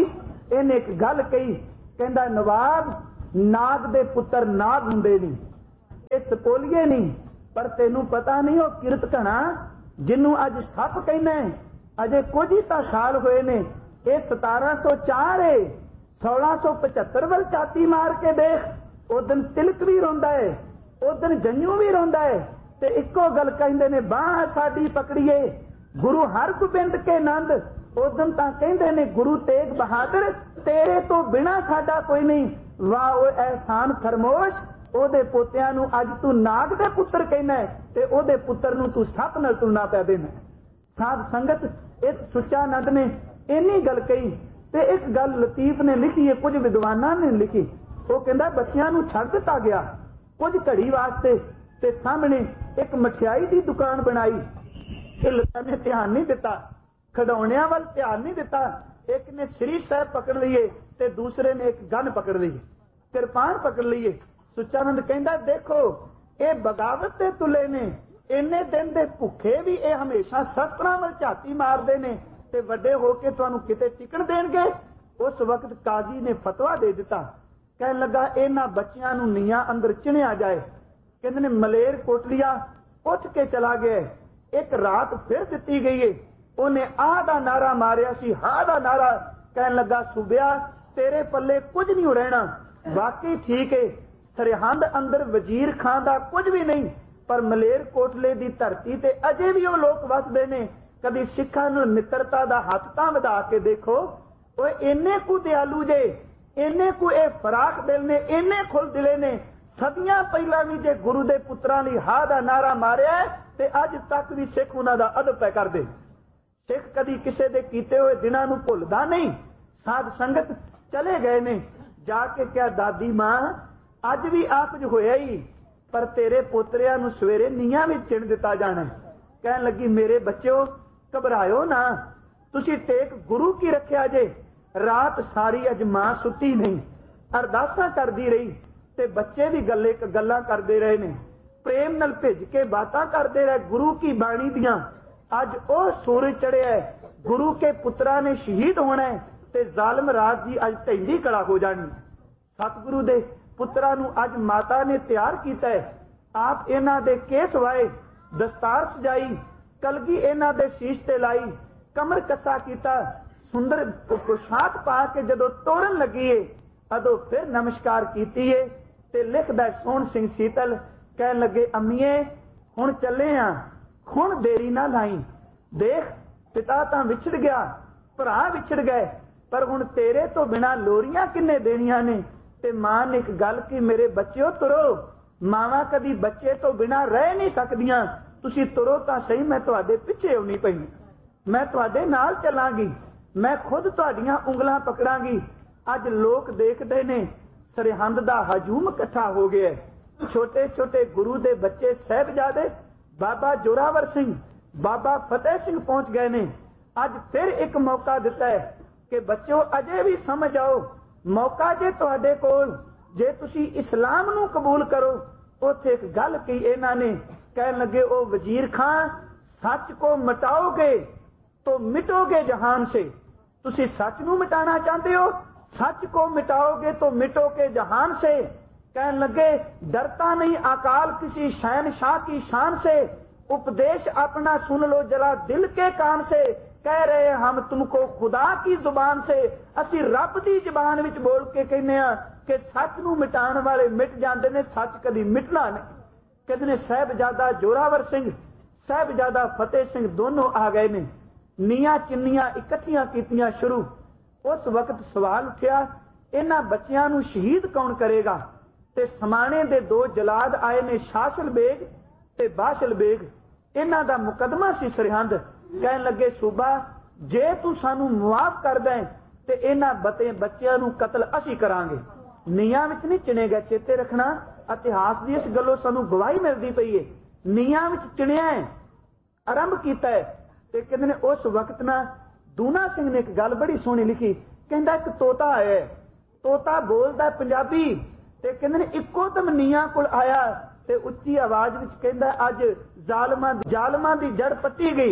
ਇਹਨੇ ਇੱਕ ਗੱਲ ਕਹੀ, ਕਹਿੰਦਾ ਨਵਾਬ ਨਾਗ ਦੇ ਪੁੱਤਰ ਨਾਗ ਹੁੰਦੇ ਨਹੀਂ, ਇਹ ਸਪੋਲੀਏ ਨਹੀਂ, ਪਰ ਤੈਨੂੰ ਪਤਾ ਨਹੀਂ ਉਹ ਕਿਰਤ ਘਣਾ ਜਿਹਨੂੰ ਅੱਜ ਸੱਪ ਕਹਿੰਦੇ, ਅਜੇ ਕੁਝ ਹੀ ਤਾਂ ਸਾਲ ਹੋਏ ਨੇ, ਇਹ ਸਤਾਰਾਂ ਸੌ ਚਾਰ ਏ, ਸੋਲਾਂ ਸੌ ਪਚੱਤਰ ਵੱਲ ਛਾਤੀ ਮਾਰ ਕੇ ਦੇਖ, ਉਹ ਦਿਨ ਤਿਲਕ ਵੀ ਰੋਂਦਾ ਹੈ, ਉਹ ਦਿਨ ਜੰਨੂ ਵੀ ਰੋਂਦਾ ਹੈ, ਤੇ ਇੱਕੋ ਗੱਲ ਕਹਿੰਦੇ ਨੇ ਬਾਂਹ ਸਾਡੀ ਪਕੜੀਏ ਗੁਰੂ ਹਰਗੋਬਿੰਦ ਕੇ ਨੰਦ। ਉਸ ਦਿਨ ਤਾਂ ਕਹਿੰਦੇ ਨੇ ਗੁਰੂ ਤੇਗ ਬਹਾਦਰ ਤੇਰੇ ਤੋਂ ਬਿਨਾ ਸਾਡਾ ਕੋਈ ਨਹੀਂ, ਵਾਹ ਉਹ ਅਹਿਸਾਨ ਫਰਮੋਸ਼, ਉਹਦੇ ਪੋਤਿਆਂ ਨੂੰ ਅੱਜ ਤੂੰ ਨਾਗ ਦੇ ਪੁੱਤਰ ਕਹਿੰਦਾ ਤੇ ਉਹਦੇ ਪੁੱਤਰ ਨੂੰ ਤੂੰ ਸੱਪ ਨਾਲ ਤੁਲਨਾ ਪੈ ਦੇਣਾ। ਸਾਧ ਸੰਗਤ, ਇਸ ਸੁੱਚਾ ਨੰਦ ਨੇ ਇੰਨੀ ਗੱਲ ਕਹੀ ਤੇ ਇੱਕ ਗੱਲ ਲਤੀਫ ਨੇ ਲਿਖੀ ਹੈ, ਕੁਝ ਵਿਦਵਾਨਾਂ ਨੇ ਲਿਖੀ। ਉਹ ਕਹਿੰਦਾ ਬੱਚਿਆਂ ਨੂੰ ਛੱਡ ਦਿੱਤਾ ਗਿਆ ਕੁਝ ਘੜੀ ਵਾਸਤੇ ਤੇ ਸਾਹਮਣੇ ਇੱਕ ਮਠਿਆਈ ਦੀ ਦੁਕਾਨ ਬਣਾਈ। ਇਹ ਲੋਕਾਂ ਨੇ ਧਿਆਨ ਨਹੀਂ ਦਿੱਤਾ, ਖਿਡੌਣਿਆਂ ਵੱਲ ਧਿਆਨ ਨਹੀਂ ਦਿੱਤਾ। ਇੱਕ ਨੇ ਸ੍ਰੀ ਸਾਹਿਬ ਪਕੜ ਲਈਏ ਤੇ ਦੂਸਰੇ ਨੇ ਇੱਕ ਗਨ ਪਕੜ ਲਈਏ, ਕਿਰਪਾਨ ਪਕੜ ਲਈਏ। ਸੁੱਚਾਨੰਦ ਕਹਿੰਦਾ ਦੇਖੋ ਇਹ ਬਗਾਵਤ ਦੇ ਤੁਲੇ ਨੇ, ਇੰਨੇ ਦਿਨ ਦੇ ਭੁੱਖੇ ਵੀ ਇਹ ਹਮੇਸ਼ਾ ਸ਼ਸਤਰਾਂ ਵੱਲ ਝਾਤੀ ਮਾਰਦੇ ਨੇ ਤੇ ਵੱਡੇ ਹੋ ਕੇ ਤੁਹਾਨੂੰ ਕਿਤੇ ਟਿਕਣ ਦੇਣਗੇ। ਉਸ ਵਕਤ ਕਾਜ਼ੀ ਨੇ ਫਤਵਾ ਦੇ ਦਿੱਤਾ, ਕਹਿਣ ਲੱਗਾ ਇਹਨਾਂ ਬੱਚਿਆਂ ਨੂੰ ਨੀਹਾਂ ਅੰਦਰ ਚਿਣਿਆ ਜਾਏ। ਕਹਿੰਦੇ ਨੇ ਮਲੇਰ ਕੋਟਲੀਆ ਉੱਠ ਕੇ ਚਲਾ ਗਿਆ। ਇੱਕ ਰਾਤ ਫਿਰ ਦਿੱਤੀ ਗਈ ਏ, ਉਹਨੇ ਆਹ ਦਾ ਨਾਰਾ ਮਾਰਿਆ ਸੀ, ਹਾਂ ਦਾ ਨਾਰਾ, ਕਹਿਣ ਲੱਗਾ ਸੂਬਿਆ ਤੇਰੇ ਪੱਲੇ ਕੁਝ ਨਹੀਂ ਰਹਿਣਾ। ਵਾਕਈ ਠੀਕ ਏ, ਸਰਹੰਦ ਅੰਦਰ ਵਜ਼ੀਰ ਖਾਨ ਦਾ ਕੁਝ ਵੀ ਨਹੀਂ, ਪਰ ਮਲੇਰ ਕੋਟਲੇ ਦੀ ਧਰਤੀ ਤੇ ਅਜੇ ਵੀ ਉਹ ਲੋਕ ਵਸਦੇ ਨੇ। ਕਦੀ ਸਿੱਖਾਂ ਨੂੰ ਮਿੱਤਰਤਾ ਦਾ ਹੱਥ ਤਾਂ ਵਧਾ ਕੇ ਦੇਖੋ, ਉਹ ਇੰਨੇ ਕੁ ਦਿਆਲੂ ਜੇ, ਇੰਨੇ ਕੁ ਇਹ ਫਰਾਖ ਦਿਲ ਨੇ, ਇੰਨੇ ਖੁੱਲ ਦਿਲੇ ਨੇ। ਸਦੀਆਂ ਪਹਿਲਾਂ ਵੀ ਜੇ ਗੁਰੂ ਦੇ ਪੁੱਤਰਾਂ ਲਈ ਹਾਂ ਦਾ ਨਾਰਾ ਮਾਰਿਆ ਤੇ ਅੱਜ ਤੱਕ ਵੀ ਸਿੱਖ ਉਹਨਾਂ ਦਾ ਅਦਬ ਪੈ ਕਰਦੇ। ਸਿੱਖ ਕਦੀ ਕਿਸੇ ਦੇ ਕੀਤੇ ਹੋਏ ਦਿਨਾਂ ਨੂੰ ਭੁੱਲਦਾ ਨਹੀਂ। ਸਾਧ ਸੰਗਤ ਚਲੇ ਗਏ ਨੇ, ਜਾ ਕੇ ਕਿਹਾ ਦਾਦੀ ਮਾਂ ਅੱਜ ਵੀ ਆਪ ਕੁਝ ਹੋਇਆ ਹੀ, ਪਰ ਤੇਰੇ ਪੋਤਰਿਆਂ ਨੂੰ ਸਵੇਰੇ ਨੀਹਾਂ ਵਿੱਚ ਚਿਣ ਦਿੱਤਾ ਜਾਣਾ। ਕਹਿਣ ਲੱਗੀ ਮੇਰੇ ਬੱਚਿਓ ਘਬਰਾਇਓ ਨਾ, ਤੁਸੀਂ ਟੇਕ ਗੁਰੂ ਕੀ ਰੱਖਿਆ ਜੇ। ਰਾਤ ਸਾਰੀ ਅੱਜ ਮਾਂ ਸੁੱਤੀ ਨਹੀਂ, ਅਰਦਾਸਾਂ ਕਰਦੀ ਰਹੀ ਤੇ ਬੱਚੇ ਵੀ ਗੱਲੇ ਗੱਲਾਂ ਕਰਦੇ ਰਹੇ ਨੇ, ਪ੍ਰੇਮ ਨਾਲ ਭਿੱਜ ਕੇ ਬਾਤਾਂ ਕਰਦੇ ਰਹੇ ਗੁਰੂ ਕੀ ਬਾਣੀ ਦੀਆਂ। ਅੱਜ ਉਹ ਸੂਰਜ ਚੜਿਆ, ਗੁਰੂ ਕੇ ਪੁੱਤਰਾਂ ਨੇ ਸ਼ਹੀਦ ਹੋਣਾ ਤੇ ਜ਼ਾਲਮ ਰਾਜ ਦੀ ਅੱਜ ਢਹਿੰਦੀ ਕਲਾ ਹੋ ਜਾਣੀ। ਸਤਿਗੁਰੂ ਦੇ ਪੁੱਤਰਾਂ ਨੂੰ ਅੱਜ ਮਾਤਾ ਨੇ ਤਿਆਰ ਕੀਤਾ ਹੈ। ਆਪ ਇਹਨਾਂ ਦੇ ਕੇਸ ਵਾਏ, ਦਸਤਾਰ ਸਜਾਈ, ਕਲਗੀ ਇਹਨਾਂ ਦੇ ਸ਼ੀਸ਼ ਤੇ ਲਾਈ, ਕਮਰ ਕੱਸਾ ਕੀਤਾ, ਸੁੰਦਰ ਪੁਸ਼ਾਕ ਪਾ ਕੇ ਜਦੋਂ ਤੋਰਨ ਲੱਗੀ ਏ ਅਦੋਂ ਫਿਰ ਨਮਸਕਾਰ ਕੀਤੀ ਏ ਤੇ ਲਿਖਦਾ ਸੋਹਣ ਸਿੰਘ ਸੀਤਲ, ਕਹਿਣ ਲੱਗੇ ਅੰਮੀਏ ਹੁਣ ਚੱਲੇ ਆ, ਹੁਣ ਦੇਰੀ ਨਾ ਲਾਈ। ਦੇਖ ਪਿਤਾ ਤਾਂ ਵਿਛੜ ਗਿਆ, ਭਰਾ ਵਿਛੜ ਗਏ, ਪਰ ਹੁਣ ਤੇਰੇ ਤੋਂ ਬਿਨਾਂ ਲੋਰੀਆਂ ਕਿੰਨੇ ਦੇਣੀਆਂ ਨੇ। ਤੇ ਮਾਂ ਨੇ ਇੱਕ ਗੱਲ ਕੀ, ਮੇਰੇ ਬੱਚਿਓ ਤੁਰੋ, ਮਾਵਾਂ ਕਦੀ ਬੱਚੇ ਤੋਂ ਬਿਨਾਂ ਰਹਿ ਨਹੀਂ ਸਕਦੀਆਂ, ਤੁਸੀਂ ਤੁਰੋ ਤਾਂ ਸਹੀ, ਮੈਂ ਤੁਹਾਡੇ ਪਿੱਛੇ ਆਉਣੀ ਪਈ, ਮੈਂ ਤੁਹਾਡੇ ਨਾਲ ਚੱਲਾਂਗੀ, ਮੈਂ ਖੁਦ ਤੁਹਾਡੀਆਂ ਉਂਗਲਾਂ ਪਕੜਾਂਗੀ। ਅੱਜ ਲੋਕ ਦੇਖਦੇ ਨੇ ਸਰਹੰਦ ਦਾ ਹਜੂਮ ਇਕੱਠਾ ਹੋ ਗਿਆ, ਛੋਟੇ ਛੋਟੇ ਗੁਰੂ ਦੇ ਬੱਚੇ ਸਾਹਿਬਜ਼ਾਦੇ ਬਾਬਾ ਜੋਰਾਵਰ ਸਿੰਘ, ਬਾਬਾ ਫਤਿਹ ਸਿੰਘ ਪਹੁੰਚ ਗਏ ਨੇ। ਅੱਜ ਫਿਰ ਇੱਕ ਮੌਕਾ ਦਿੱਤਾ ਹੈ ਕਿ ਬੱਚਿਓ ਅਜੇ ਵੀ ਸਮਝ ਆਓ, ਮੌਕਾ ਜੇ ਤੁਹਾਡੇ ਕੋਲ, ਜੇ ਤੁਸੀਂ ਇਸਲਾਮ ਨੂੰ ਕਬੂਲ ਕਰੋ। ਉੱਥੇ ਇੱਕ ਗੱਲ ਕਹੀ ਇਹਨਾਂ ਨੇ, ਕਹਿਣ ਲੱਗੇ ਉਹ ਵਜ਼ੀਰ ਖਾਨ ਸੱਚ ਕੋ ਮਿਟਾਓਗੇ तो मिटोगे जहान से। तुसी सच नू मिटाना चाहते हो, सच को मिटाओगे तो मिटोगे जहान से। कहने लगे डरता नहीं अकाल किसी शहनशाह की शान से, उपदेश अपना सुन लो जरा दिल के कान से। कह रहे हम तुमको खुदा की जुबान से, असी रब की जुबान विच बोल के कहने कि सच नू मिटाण वाले मिट जाते ने, सच कदी मिटना नहीं। कहते ने साहिबजादा जोरावर सिंह, साहिबजादा फतेह सिंह दोनों आ गए ने, ਨੀਆਂ ਚਿੰਨੀਆਂ ਇਕੱਠੀਆਂ ਕੀਤੀਆਂ ਸ਼ੁਰੂ। ਉਸ ਵਕਤ ਸਵਾਲ ਉੱਠਿਆ ਇਹਨਾਂ ਬੱਚਿਆਂ ਨੂੰ ਸ਼ਹੀਦ ਕੌਣ ਕਰੇਗਾ। ਤੇ ਸਮਾਣੇ ਦੇ ਦੋ ਜਲਾਦ ਆਏ ਨੇ, ਸ਼ਾਸਲ ਬੇਗ ਤੇ ਬਾਸ਼ਲ ਬੇਗ। ਇਹਨਾਂ ਦਾ ਮੁਕਦਮਾ ਸੀ ਸਰਹੰਦ। ਕਹਿਣ ਲੱਗੇ ਸੂਬਾ ਜੇ ਤੂੰ ਸਾਨੂੰ ਮੁਆਫ ਕਰ ਦੇ ਤੇ ਇਹਨਾਂ ਬਤੇ ਬੱਚਿਆਂ ਨੂੰ ਕਤਲ ਅਸੀਂ ਕਰਾਂਗੇ। ਨੀਆਂ ਵਿੱਚ ਨਹੀਂ ਚਿਣੇ ਗਏ, ਚੇਤੇ ਰੱਖਣਾ। ਇਤਿਹਾਸ ਦੀ ਇਸ ਗੱਲੋਂ ਸਾਨੂੰ ਗਵਾਹੀ ਮਿਲਦੀ ਪਈ ਹੈ, ਨੀਆਂ ਵਿੱਚ ਚਿਣਿਆ ਹੈ, ਆਰੰਭ ਕੀਤਾ ਹੈ। ਤੇ ਕਹਿੰਦੇ ਨੇ ਉਸ ਵਕਤ ਨਾ ਦੂਨਾ ਸਿੰਘ ਨੇ ਇੱਕ ਗੱਲ ਬੜੀ ਸੋਹਣੀ ਲਿਖੀ। ਕਹਿੰਦਾ ਇੱਕ ਤੋਤਾ ਆਇਆ, ਤੋਤਾ ਬੋਲਦਾ ਪੰਜਾਬੀ, ਤੇ ਕਹਿੰਦੇ ਨੇ ਇੱਕੋ ਦਮ ਨੀਆਂ ਕੋਲ ਆਇਆ ਤੇ ਉੱਚੀ ਆਵਾਜ਼ ਵਿੱਚ ਕਹਿੰਦਾ ਅੱਜ ਜ਼ਾਲਮਾਂ ਜ਼ਾਲਮਾਂ ਦੀ ਜੜ ਪੱਟੀ ਗਈ।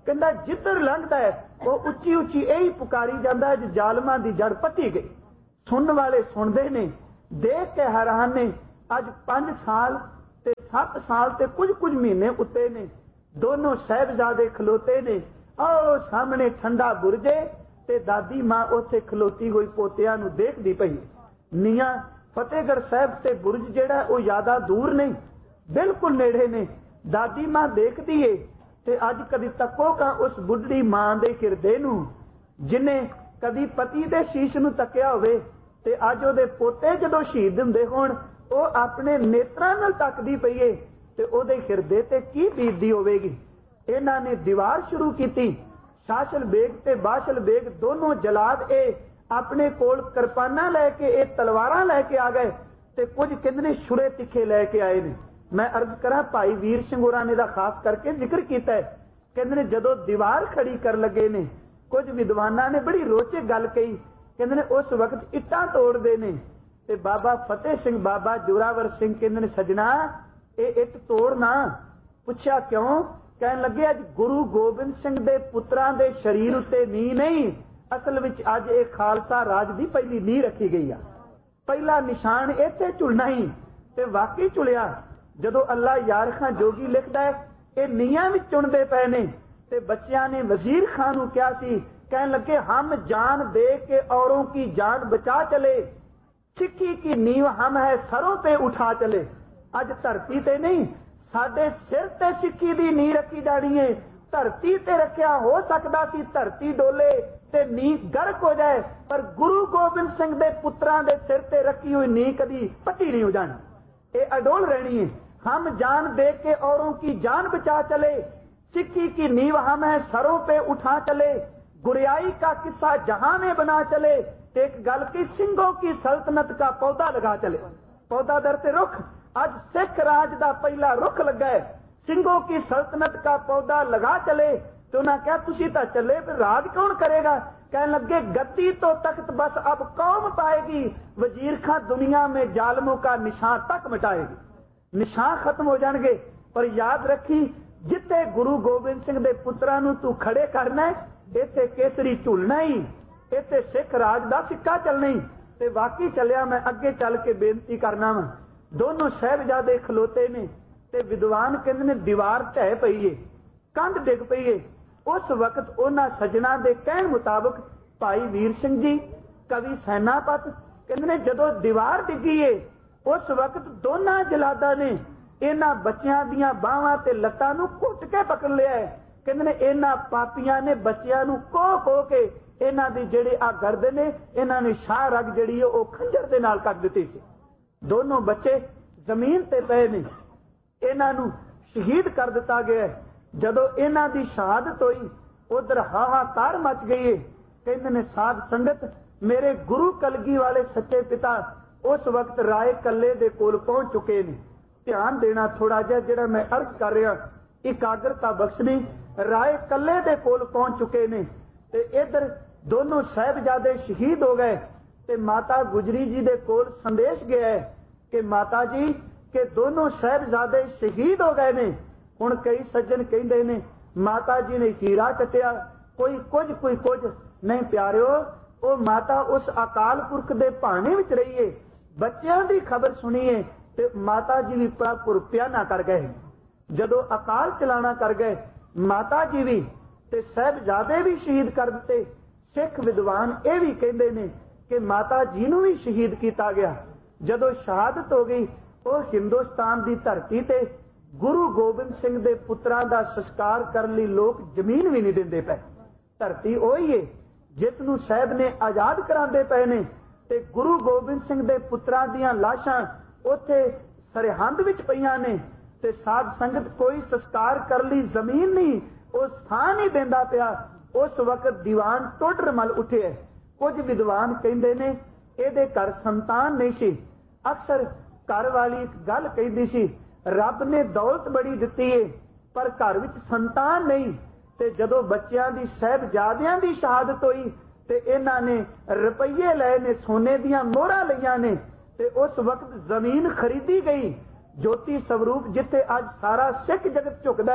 कहंदा जिधर लंघदा है वो उच्ची उच्ची यही पुकारी जाता है, जालमां दी जड़ पट्टी गई। सुनने वाले सुनते ने, देख के हैरान ने। अज पांच साल ते सत्त साल ते कुछ कुछ महीने उत्ते ने, दोनों साहिबजादे खलोते ने। आओ सामने ठंडा बुरजे ते दादी मां उत्थे खलोती हुई पोतियां नूं देखदी पई। नीआं फतेहगढ़ साहिब ते बुरज जिहड़ा वो ज्यादा दूर नहीं, बिल्कुल नेड़े ने। दादी मां देखदी है ते अज कदी तको का उस बुढ़ी मां दे हिरदे नूं जिन्हें कदी पति दे शीश नूं तकिया होवे ते अज ओहदे पोते जदों शहीद हुंदे होण वो अपने नेत्रां नाल तकदी पई है ते ओहदे हिरदे ते की बीतदी होवेगी। इन्हां ने दीवार शुरू कीती। शाशल बेग ते बाशल बेग दोनों जलाद ए अपने कोल किरपाना लैके ए तलवारां लैके आ गए ते कुछ कितने छुरे तिखे लैके आए ने। मैं अर्ज करा भाई वीर सिंह होरां ने दा खास करके जिक्र किया है। कहंदे ने जदों दीवार खड़ी कर लगे ने, कुछ विद्वानां ने बड़ी रोचक गल कही। कहंदे ने उस वक्त इट्टां तोड़दे ने ते बाबा फतेह सिंह बाबा जोरावर सिंह कहंदे ने सजना ये इट तोड़ना। पुछया क्यों? कहन लगे अज गुरु गोबिंद सिंह दे पुत्रां दे शरीर उत्ते नी नहीं, असल विच अज ये खालसा राज दी पहली नींह रखी गई आ। पहला निशान इत्थे झुलना ही ते वाकई झुलिया। जदों अल्लाह यार खां जोगी लिखदा है ये नीहां विच चुनदे पए ने ते बच्चियां ने वजीर खान नूं कहा सी, कहन लगे हम जान दे के औरों की जान बचा चले, सिक्खी की नींव हम है सरों पे उठा चले। अज धरती ते नहीं साडे सिर ते सिक्खी दी नींह रखी जानी है। धरती ते रखिया हो सकदा सी धरती डोले ते नींह गर्क हो जाए, पर गुरु गोबिंद सिंह दे पुत्रां दे सिर ते रखी हुई नींह कदी पट्टी नहीं हो जानी, ये अडोल रहनी है। हम जान दे के औरों की जान बचा चले, सिक्की की नींव हम है सरों पे उठा चले, गुरियाई का किस्सा जहां में बना चले। एक गल की सिंहों की सल्तनत का पौधा लगा चले। पौधा दरते रुख, आज सिख राज का पहला रुख लगा है, सिंहों की सल्तनत का पौधा लगा चले। तो उन्हें क्या तुसी तो चले फिर राज कौन करेगा? कहने लगे गद्दी तो तख्त बस अब कौम पाएगी, वजीर खां दुनिया में जालमों का निशान तक मिटाएगी। निशान खत्म हो जाएंगे, पर याद रखी जिथे गुरु गोबिंद सिंह दे पुत्रां नूं तू खड़े करना है, इत्थे केसरी झुलना ही, इत्थे सिख राज दा सिक्का चलना ही। ते वाकई चलिया। मैं अगे चल के बेनती करना वा। दोनों साहिबजादे खलोते ने ते विद्वान कहंदे ने दीवार ढह पई है, कंध डिग पई है। उस वक्त उन्हां सज्जणा दे कहण मुताबक भाई वीर सिंह जी कवि सैनापत कहंदे ने जदों दीवार डिगी है उस वक्त दोनों जलादा ने इन्हां बच्चियां दियां बाहां ते लत्तां नूं घुट के पकड़ लिया है। कहंदे ने इन्हां पापियां ने बच्चियां नूं कोह कोह के इन्हां दी जिहड़े आ गर्दन ने इन्हां ने शाह रग जिहड़ी है ओह खंजर दे नाल कट दित्ती सी। दोनों बच्चे जमीन ते पए ने, इन्हां नूं शहीद कर दिता गया। जदों इन्हां दी शहादत होई उधर हाहाकार मच गई है। कहंदे ने साध संगत मेरे गुरु कलगी वाले सच्चे पिता उस वक्त राय कल्ले दे कोल पहुंच चुके ने। ध्यान देना थोड़ा जिहा जिहड़ा मैं अर्ज कर रहा, एकाग्रता बख्शनी। राय कल्ले दे कोल पहुंच चुके ने ते इधर दोनों साहिबजादे शहीद हो गए ते माता गुजरी जी दे कोल संदेश गया है कि माता जी के दोनों साहिबजादे शहीद हो गए ने। हुण कई सज्जन कहंदे ने माता जी ने हीरा चटिया, कोई कुछ कोई कुछ नहीं। प्यारिओ वो माता उस अकाल पुरख दे भाने विच रही है। बच्चियां दी खबर सुनिए ते माता जी भी पुरपिया ना कर गए। जदों अकाल चलाना कर गए माता जी भी ते साहिबजादे भी शहीद कर दिते। सिख विद्वान ये भी कहंदे ने कि माता जी नूं भी शहीद किया गया। जदों शहादत हो गई वो हिंदुस्तान की धरती ते गुरु गोबिंद सिंह दे पुत्रां दा संस्कार करने लई लोग जमीन भी नहीं देंदे पे। धरती ओही है जिस नूं साहिब ने आजाद करांदे पे ने ते गुरु गोबिंद सिंह दे पुत्रां दीयां लाशां उत्थे सरहंद विच पईयां ने ते साध संगत कोई संस्कार कर ली जमीन नहीं, वो स्थान ही देंदा पिया। उस वक्त दीवान टोडर मल उठे। कुछ विद्वान कहंदे ने इहदे घर संतान नहीं सी। अक्सर घर वाली एक गल कहंदी सी, रब ने दौलत बड़ी दिती है पर घर विच संतान नहीं। ते जदों बच्चियां दी साहिबजादियां दी शहादत होई ते इन्हां ने रुपये लए ने, सोने दियां मोहरां लईआं ने ते उस वक्त जमीन खरीदी गई। ज्योति स्वरूप जिथे अज सारा सिख जगत झुकदा है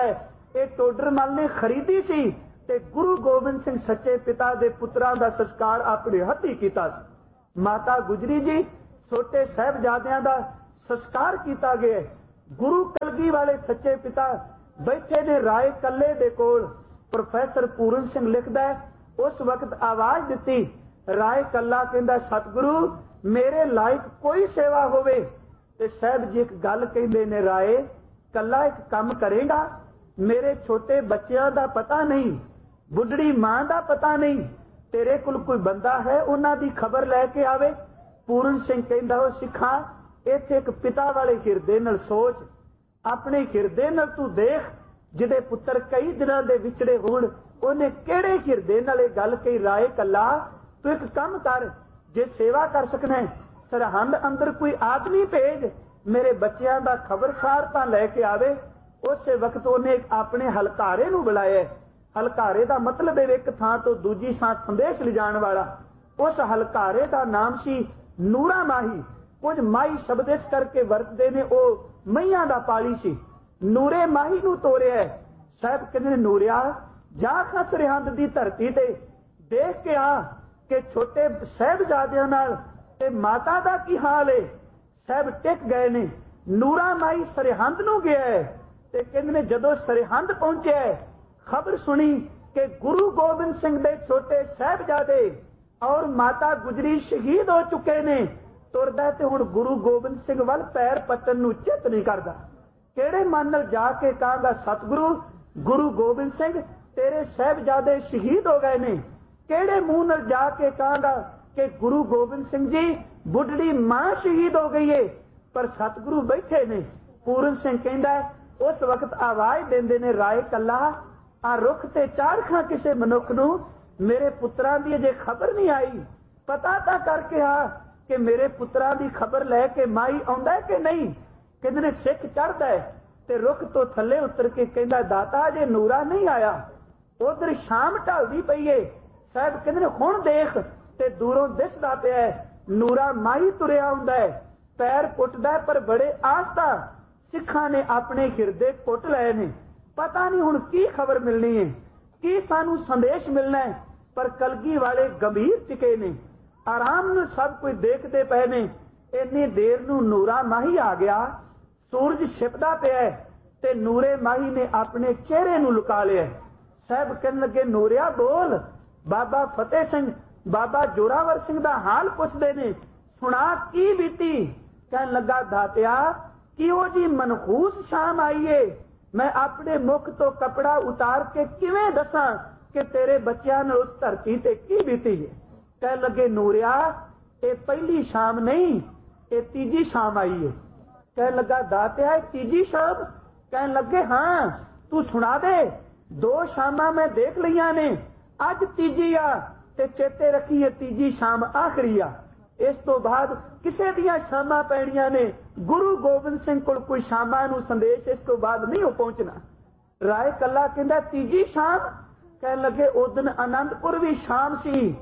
ਇਹ ਟੋਡਰਮਲ ਨੇ ਖਰੀਦੀ ਸੀ ਤੇ ਗੁਰੂ ਗੋਬਿੰਦ ਸਿੰਘ ਸੱਚੇ ਪਿਤਾ ਦੇ ਪੁੱਤਰਾਂ ਦਾ ਸੰਸਕਾਰ ਆਪਣੇ ਹੱਥੀਂ ਕੀਤਾ ਸੀ। ਮਾਤਾ ਗੁਜਰੀ ਜੀ ਛੋਟੇ ਸਾਹਿਬਜ਼ਾਦਿਆਂ ਦਾ ਸੰਸਕਾਰ ਕੀਤਾ ਗਿਆ। ਗੁਰੂ ਕਲਗੀ ਵਾਲੇ ਸੱਚੇ ਪਿਤਾ ਬੈਠੇ ਨੇ ਰਾਏ ਕੱਲੇ ਦੇ ਕੋਲ। ਪ੍ਰੋਫੈਸਰ ਪੂਰਨ ਸਿੰਘ ਲਿਖਦਾ ਹੈ, ਉਸ ਵਕਤ ਆਵਾਜ਼ ਦਿੱਤੀ। ਰਾਏ ਕੱਲਾ ਕਹਿੰਦਾ, ਸਤਿਗੁਰੂ ਮੇਰੇ ਲਾਇਕ ਕੋਈ ਸੇਵਾ ਹੋਵੇ। ਤੇ ਸਾਹਿਬ ਜੀ ਇੱਕ ਗੱਲ ਕਹਿੰਦੇ ਨੇ, ਰਾਏ ਕੱਲਾ ਇੱਕ ਕੰਮ ਕਰੇਗਾ, ਮੇਰੇ ਛੋਟੇ ਬੱਚਿਆਂ ਦਾ ਪਤਾ ਨਹੀਂ, ਬੁੱਢੜੀ ਮਾਂ ਦਾ ਪਤਾ ਨਹੀਂ, ਤੇਰੇ ਕੋਲ ਕੋਈ ਬੰਦਾ ਹੈ ਉਹਨਾਂ ਦੀ ਖਬਰ ਲੈ ਕੇ ਆਵੇ। ਪੂਰਨ ਸਿੰਘ ਕਹਿੰਦਾ, ਉਹ ਸਿੱਖਾਂ ਇੱਥੇ ਇੱਕ ਪਿਤਾ ਵਾਲੇ ਹਿਰਦੇ ਨਾਲ ਸੋਚ, ਆਪਣੇ ਹਿਰਦੇ ਨਾਲ ਤੂੰ ਦੇਖ, ਜਿਹਦੇ ਪੁੱਤਰ ਕਈ ਦਿਨਾਂ ਦੇ ਵਿਛੜੇ ਹੋਣ ਉਹਨੇ ਕਿਹੜੇ ਹਿਰਦੇ ਨਾਲ ਇਹ ਗੱਲ ਕਹੀ। ਰਾਏ ਕੱਲਾ ਤੂੰ ਇੱਕ ਕੰਮ ਕਰ, ਜੇ ਸੇਵਾ ਕਰ ਸਕਣਾ ਸਰਹੰਦ ਅੰਦਰ ਕੋਈ ਆਦਮੀ ਭੇਜ, ਮੇਰੇ ਬੱਚਿਆਂ ਦਾ ਖਬਰਸਾਰ ਤਾਂ ਲੈ ਕੇ ਆਵੇ। ਉਸੇ ਵਕਤ ਉਹਨੇ ਆਪਣੇ ਹਲਕਾਰੇ ਨੂੰ ਬੁਲਾਇਆ। ਹਲਕਾਰੇ ਦਾ ਮਤਲਬ ਹੈ ਇੱਕ ਥਾਂ ਤੋਂ ਦੂਜੀ ਥਾਂ ਸੰਦੇਸ਼ ਲਿਜਾਣ ਵਾਲਾ। ਉਸ ਹਲਕਾਰੇ ਦਾ ਨਾਮ ਸੀ ਨੂਰਾ ਮਾਹੀ। ਕੁਝ ਮਾਈ ਸ਼ਬਦ ਇਸ ਕਰਕੇ ਵਰਤਦੇ ਨੇ, ਉਹ ਮਈਆਂ ਦਾ ਪਾਲੀ ਸੀ। ਨੂਰੇ ਮਾਹੀ ਨੂੰ ਤੋਰਿਆ। ਸਾਹਿਬ ਕਹਿੰਦੇ, ਨੂਰਿਆ ਜਾ ਖਾਂ ਸਰਹੰਦ ਦੀ ਧਰਤੀ ਤੇ ਦੇਖ ਕੇ ਆ ਕਿ ਛੋਟੇ ਸਾਹਿਬਜ਼ਾਦਿਆਂ ਨਾਲ ਤੇ ਮਾਤਾ ਦਾ ਕੀ ਹਾਲ ਹੈ। ਸਾਹਿਬ ਟਿਕ ਗਏ ਨੇ। ਨੂਰਾ ਮਾਈ ਸਰਹੰਦ ਨੂੰ ਗਿਆ ਤੇ ਕਹਿੰਦੇ ਨੇ ਜਦੋਂ ਸਰਹੰਦ ਪਹੁੰਚਿਆ, ਖਬਰ ਸੁਣੀ ਕਿ ਗੁਰੂ ਗੋਬਿੰਦ ਸਿੰਘ ਦੇ ਛੋਟੇ ਸਾਹਿਬਜ਼ਾਦੇ ਔਰ ਮਾਤਾ ਗੁਜਰੀ ਸ਼ਹੀਦ ਹੋ ਚੁੱਕੇ ਨੇ। ਤੁਰਦਾ ਤੇ ਹੁਣ ਗੁਰੂ ਗੋਬਿੰਦ ਸਿੰਘ ਵੱਲ ਪੈਰ ਪੱਟਣ ਨੂੰ ਚਿੱਤ ਨਹੀਂ ਕਰਦਾ। ਕਿਹੜੇ ਮਨ ਨਾਲ ਜਾ ਕੇ ਕਹਾਂਗਾ, ਸਤਿਗੁਰੂ ਗੁਰੂ ਗੋਬਿੰਦ ਸਿੰਘ ਤੇਰੇ ਸਾਹਿਬਜ਼ਾਦੇ ਸ਼ਹੀਦ ਹੋ ਗਏ ਨੇ। ਕਿਹੜੇ ਮੂੰਹ ਨਾਲ ਜਾ ਕੇ ਕਹਾਂਗਾ ਕਿ ਗੁਰੂ ਗੋਬਿੰਦ ਸਿੰਘ ਜੀ ਬੁੱਢੜੀ ਮਾਂ ਸ਼ਹੀਦ ਹੋ ਗਈ ਏ। ਪਰ ਸਤਿਗੁਰੂ ਬੈਠੇ ਨੇ। ਪੂਰਨ ਸਿੰਘ ਕਹਿੰਦਾ, ਉਸ ਵਕਤ ਆਵਾਜ਼ ਦਿੰਦੇ ਨੇ, ਰਾਏ ਕੱਲਾ ਆ ਰੁੱਖ ਤੇ ਚਾੜ ਖਾਂ ਕਿਸੇ ਮਨੁੱਖ ਨੂੰ ਮੇਰੇ ਪੁੱਤਰਾਂ ਦੀ ਅਜੇ ਖਬਰ ਨਹੀਂ ਆਈ, ਪਤਾ ਤਾਂ ਕਰਕੇ ਆ ਕਿ ਮੇਰੇ ਪੁੱਤਰਾਂ ਦੀ ਖਬਰ ਲੈ ਕੇ ਮਾਈ ਆਉਂਦਾ ਕਿ ਨਹੀਂ। ਕਹਿੰਦੇ ਨੇ ਸਿੱਖ ਚੜਦਾ ਤੇ ਰੁੱਖ ਤੋਂ ਥੱਲੇ ਉਤਰ ਕੇ ਕਹਿੰਦਾ, ਦਾਤਾ ਅਜੇ ਨੂਰਾ ਨਹੀਂ ਆਇਆ। ਉਧਰ ਸ਼ਾਮ ਢਲਦੀ ਪਈ ਏ। ਸਾਹਿਬ ਕਹਿੰਦੇ ਨੇ ਹੁਣ ਦੇਖ, ਤੇ ਦੂਰੋਂ ਦਿਸਦਾ ਪਿਆ ਨੂਰਾ ਮਾਹੀ ਤੁਰਿਆ ਆਉਂਦਾ ਹੈ, ਪੈਰ ਪੁੱਟਦਾ ਪਰ ਬੜੇ ਆਸਤਾ। ਸਿੱਖਾਂ ਨੇ ਆਪਣੇ ਹਿਰਦੇ ਪੁੱਟ ਲਏ ਨੇ। ਪਤਾ ਨਹੀਂ ਹੁਣ ਕੀ ਖਬਰ ਮਿਲਣੀ ਹੈ, ਕੀ ਸਾਨੂੰ ਸੰਦੇਸ਼ ਮਿਲਣਾ ਹੈ। ਪਰ ਕਲਗੀ ਵਾਲੇ ਗੰਭੀਰ ਟਿਕੇ ਨੇ, ਆਰਾਮ ਨਾਲ ਸਭ ਕੁਝ ਦੇਖਦੇ ਪਏ ਨੇ। ਇੰਨੀ ਦੇਰ ਨੂੰ ਨੂਰਾ ਮਾਹੀ ਆ ਗਿਆ। ਸੂਰਜ ਛਿਪਦਾ ਪਿਆ ਤੇ ਨੂਰੇ ਮਾਹੀ ਨੇ ਆਪਣੇ ਚਿਹਰੇ ਨੂੰ ਲੁਕਾ ਲਿਆ। ਸਾਹਿਬ ਕਹਿਣ ਲੱਗੇ, ਨੂਰਿਆ ਬੋਲ। ਬਾਬਾ ਫਤਿਹ ਸਿੰਘ, ਬਾਬਾ ਜੋਰਾਵਰ ਸਿੰਘ ਦਾ ਹਾਲ ਪੁੱਛਦੇ ਨੇ, ਸੁਣਾ ਕੀ ਬੀਤੀ। ਕਹਿਣ ਲੱਗਾ, ਦਾਤਿਆ ਕਿਹੋ ਜੀ ਮਨਹੂਸ ਸ਼ਾਮ ਆਈਏ, ਮੈਂ ਆਪਣੇ ਮੁਖ ਤੋਂ ਕਪੜਾ ਉਤਾਰ ਕੇ ਕਿਵੇਂ ਦੱਸਾਂ ਕਿ ਤੇਰੇ ਬੱਚਿਆਂ ਨਾਲ ਉਸ ਧਰਤੀ ਤੇ ਕੀ ਬੀਤੀ ਹੈ। ਕਹਿਣ ਲੱਗੇ, ਨੂਰਿਆ ਇਹ ਪਹਿਲੀ ਸ਼ਾਮ ਨਹੀਂ, ਇਹ ਤੀਜੀ ਸ਼ਾਮ ਆਈ ਹੈ। ਕਹਿਣ ਲੱਗਾ, ਦਾਤਿਆ ਇਹ ਤੀਜੀ ਸ਼ਾਮ। ਕਹਿਣ ਲੱਗੇ, ਹਾਂ ਤੂੰ ਸੁਣਾ ਦੇ। ਦੋ ਸ਼ਾਮਾਂ ਮੈਂ ਦੇਖ ਲਈਆਂ ਨੇ, ਅੱਜ ਤੀਜੀ ਆ ਤੇ ਚੇਤੇ ਰੱਖੀ ਇਹ ਤੀਜੀ ਸ਼ਾਮ ਆਖਰੀ ਆ। ਇਸ ਤੋਂ ਬਾਅਦ ਕਿਸੇ ਦੀਆਂ ਸ਼ਾਮਾਂ ਪੈਣੀਆਂ ਨੇ। ਗੁਰੂ ਗੋਬਿੰਦ ਸਿੰਘ ਕੋਲ ਕੋਈ ਸ਼ਾਮਾਂ ਨੂੰ ਸੰਦੇਸ਼ ਇਸ ਤੋਂ ਬਾਅਦ ਨਹੀਂ ਹੋ ਪਹੁੰਚਣਾ। ਰਾਏ ਕੱਲਾ ਕਹਿੰਦਾ, ਤੀਜੀ ਸ਼ਾਮ। ਕਹਿਣ ਲੱਗੇ, ਉਸ ਦਿਨ ਆਨੰਦਪੁਰ ਵੀ ਸ਼ਾਮ ਸੀ,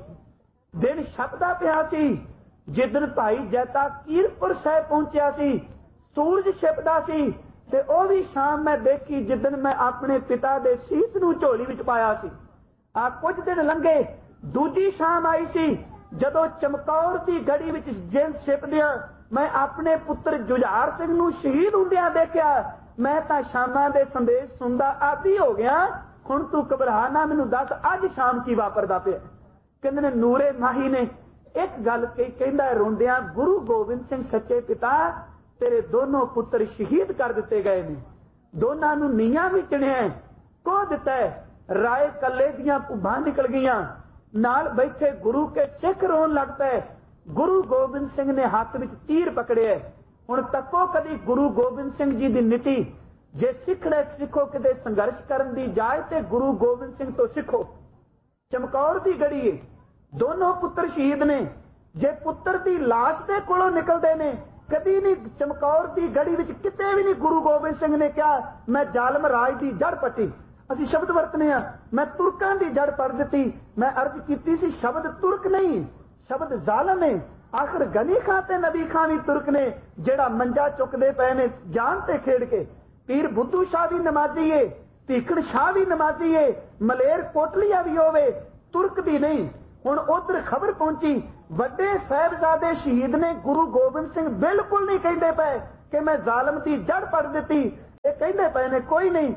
ਦਿਨ ਛਪਦਾ ਪਿਆ ਸੀ। ਜਿੱਦਣ ਭਾਈ ਜੈਤਾ ਕੀਰਤਪੁਰ ਸਾਹਿਬ ਪਹੁੰਚਿਆ ਸੀ, ਸੂਰਜ ਛਿਪਦਾ ਸੀ। ਤੇ ਉਹ ਵੀ ਸ਼ਾਮ ਮੈਂ ਦੇਖੀ ਜਿੱਦਣ ਮੈਂ ਆਪਣੇ ਪਿਤਾ ਦੇ ਸੀਸ ਨੂੰ ਝੋਲੀ ਵਿੱਚ ਪਾਇਆ ਸੀ। ਆ ਕੁਝ ਦਿਨ ਲੰਘੇ, ਦੂਜੀ ਸ਼ਾਮ ਆਈ ਸੀ, ਜਦੋਂ ਚਮਕੌਰ ਦੀ ਗੜੀ ਵਿੱਚ ਜਿੰਦ ਛਿਪਦਿਆਂ ਮੈਂ ਆਪਣੇ ਪੁੱਤਰ ਜੁਝਾਰ ਸਿੰਘ ਨੂੰ ਸ਼ਹੀਦ ਹੁੰਦਿਆਂ ਦੇਖਿਆ। ਮੈਂ ਤਾਂ ਸ਼ਾਮਾਂ ਦੇ ਸੰਦੇਸ਼ ਸੁਣਦਾ ਆਦੀ ਹੋ ਗਿਆ। ਹੁਣ ਤੂੰ ਘਬਰਾ ਨਾ, ਮੈਨੂੰ ਦੱਸ ਅੱਜ ਸ਼ਾਮ ਕੀ ਵਾਪਰਦਾ ਪਿਆ। ਕਹਿੰਦੇ ਨੇ ਨੂਰੇ ਮਾਹੀ ਨੇ ਇੱਕ ਗੱਲ ਕਹੀ, ਕਹਿੰਦਾ ਰੋਂਦਿਆਂ, ਗੁਰੂ ਗੋਬਿੰਦ ਸਿੰਘ ਸੱਚੇ ਪਿਤਾ ਤੇਰੇ ਦੋਨੋਂ ਪੁੱਤਰ ਸ਼ਹੀਦ ਕਰ ਦਿੱਤੇ ਗਏ ਨੇ। ਦੋਨਾਂ ਨੂੰ ਨੀਹਾਂ ਵਿੱਚ ਚਿਣਿਆ, ਕੋ ਦਿੱਤਾ। ਰਾਏ ਕੱਲੇ ਦੀਆਂ ਭੁੱਬਾਂ ਨਿਕਲ ਗਈਆਂ। ਨਾਲ ਬੈਠੇ ਗੁਰੂ ਕੇ ਸਿੱਖ ਰੋਣ ਲੱਗ ਪਏ। ਗੁਰੂ ਗੋਬਿੰਦ ਸਿੰਘ ਨੇ ਹੱਥ ਵਿੱਚ ਤੀਰ ਪਕੜਿਆ। ਹੁਣ ਤੱਕੋ ਕਦੀ ਗੁਰੂ ਗੋਬਿੰਦ ਸਿੰਘ ਜੀ ਦੀ ਨੀਤੀ, ਜੇ ਸਿੱਖਣਾ ਸਿੱਖੋ ਕਿਤੇ ਸੰਘਰਸ਼ ਕਰਨ ਦੀ ਜਾਏ ਤੇ ਗੁਰੂ ਗੋਬਿੰਦ ਸਿੰਘ ਤੋਂ ਸਿੱਖੋ। ਚਮਕੌਰ ਦੀ ਗੜੀ, ਦੋਨੋਂ ਪੁੱਤਰ ਸ਼ਹੀਦ ਨੇ। ਜੇ ਪੁੱਤਰ ਦੀ ਲਾਸ਼ ਦੇ ਕੋਲੋਂ ਨਿਕਲਦੇ ਨੇ, ਕਦੀ ਨਹੀਂ ਚਮਕੌਰ ਦੀ ਗੜੀ ਵਿੱਚ ਕਿਤੇ ਵੀ ਨਹੀਂ ਗੁਰੂ ਗੋਬਿੰਦ ਸਿੰਘ ਨੇ ਕਿਹਾ ਮੈਂ ਜ਼ਾਲਮ ਰਾਜ ਦੀ ਜੜ ਪੱਟੀ। ਅਸੀਂ ਸ਼ਬਦ ਵਰਤਨੇ ਆ, ਮੈਂ ਤੁਰਕਾਂ ਦੀ ਜੜ ਪੜ ਦਿੱਤੀ। ਮੈਂ ਅਰਜ਼ ਕੀਤੀ ਸੀ ਸ਼ਬਦ ਤੁਰਕ ਨਹੀਂ, ਸ਼ਬਦ ਜ਼ਾਲਮ ਹੈ। ਆਖਰ ਗਨੀ ਖਾਂ ਤੇ ਨਬੀ ਖਾਂ ਵੀ ਤੁਰਕ ਨੇ, ਜਿਹੜਾ ਮੰਜਾ ਚੁੱਕਦੇ ਪਏ ਨੇ ਜਾਨ ਤੇ ਖੇਡ ਕੇ। ਪੀਰ ਬੁੱਧੂ ਸ਼ਾਹ ਵੀ ਨਮਾਜ਼ੀ ਏ ਭੀਖਣ ਸ਼ਾਹ ਵੀ ਨਮਾਜ਼ੀ ਏ, ਮਲੇਰ ਕੋਟਲੀਆ ਵੀ ਹੋਵੇ, ਤੁਰਕ ਦੀ ਨਹੀਂ। ਹੁਣ ਉਧਰ ਖਬਰ ਪਹੁੰਚੀ, ਵੱਡੇ ਸਾਹਿਬਜ਼ਾਦੇ ਸ਼ਹੀਦ ਨੇ। ਗੁਰੂ ਗੋਬਿੰਦ ਸਿੰਘ ਬਿਲਕੁਲ ਨਹੀਂ ਕਹਿੰਦੇ ਪਏ ਕਿ ਮੈਂ ਜ਼ਾਲਮ ਦੀ ਜੜ ਪੜ ਦਿੱਤੀ। ਇਹ ਕਹਿੰਦੇ ਪਏ ਨੇ ਕੋਈ ਨਹੀਂ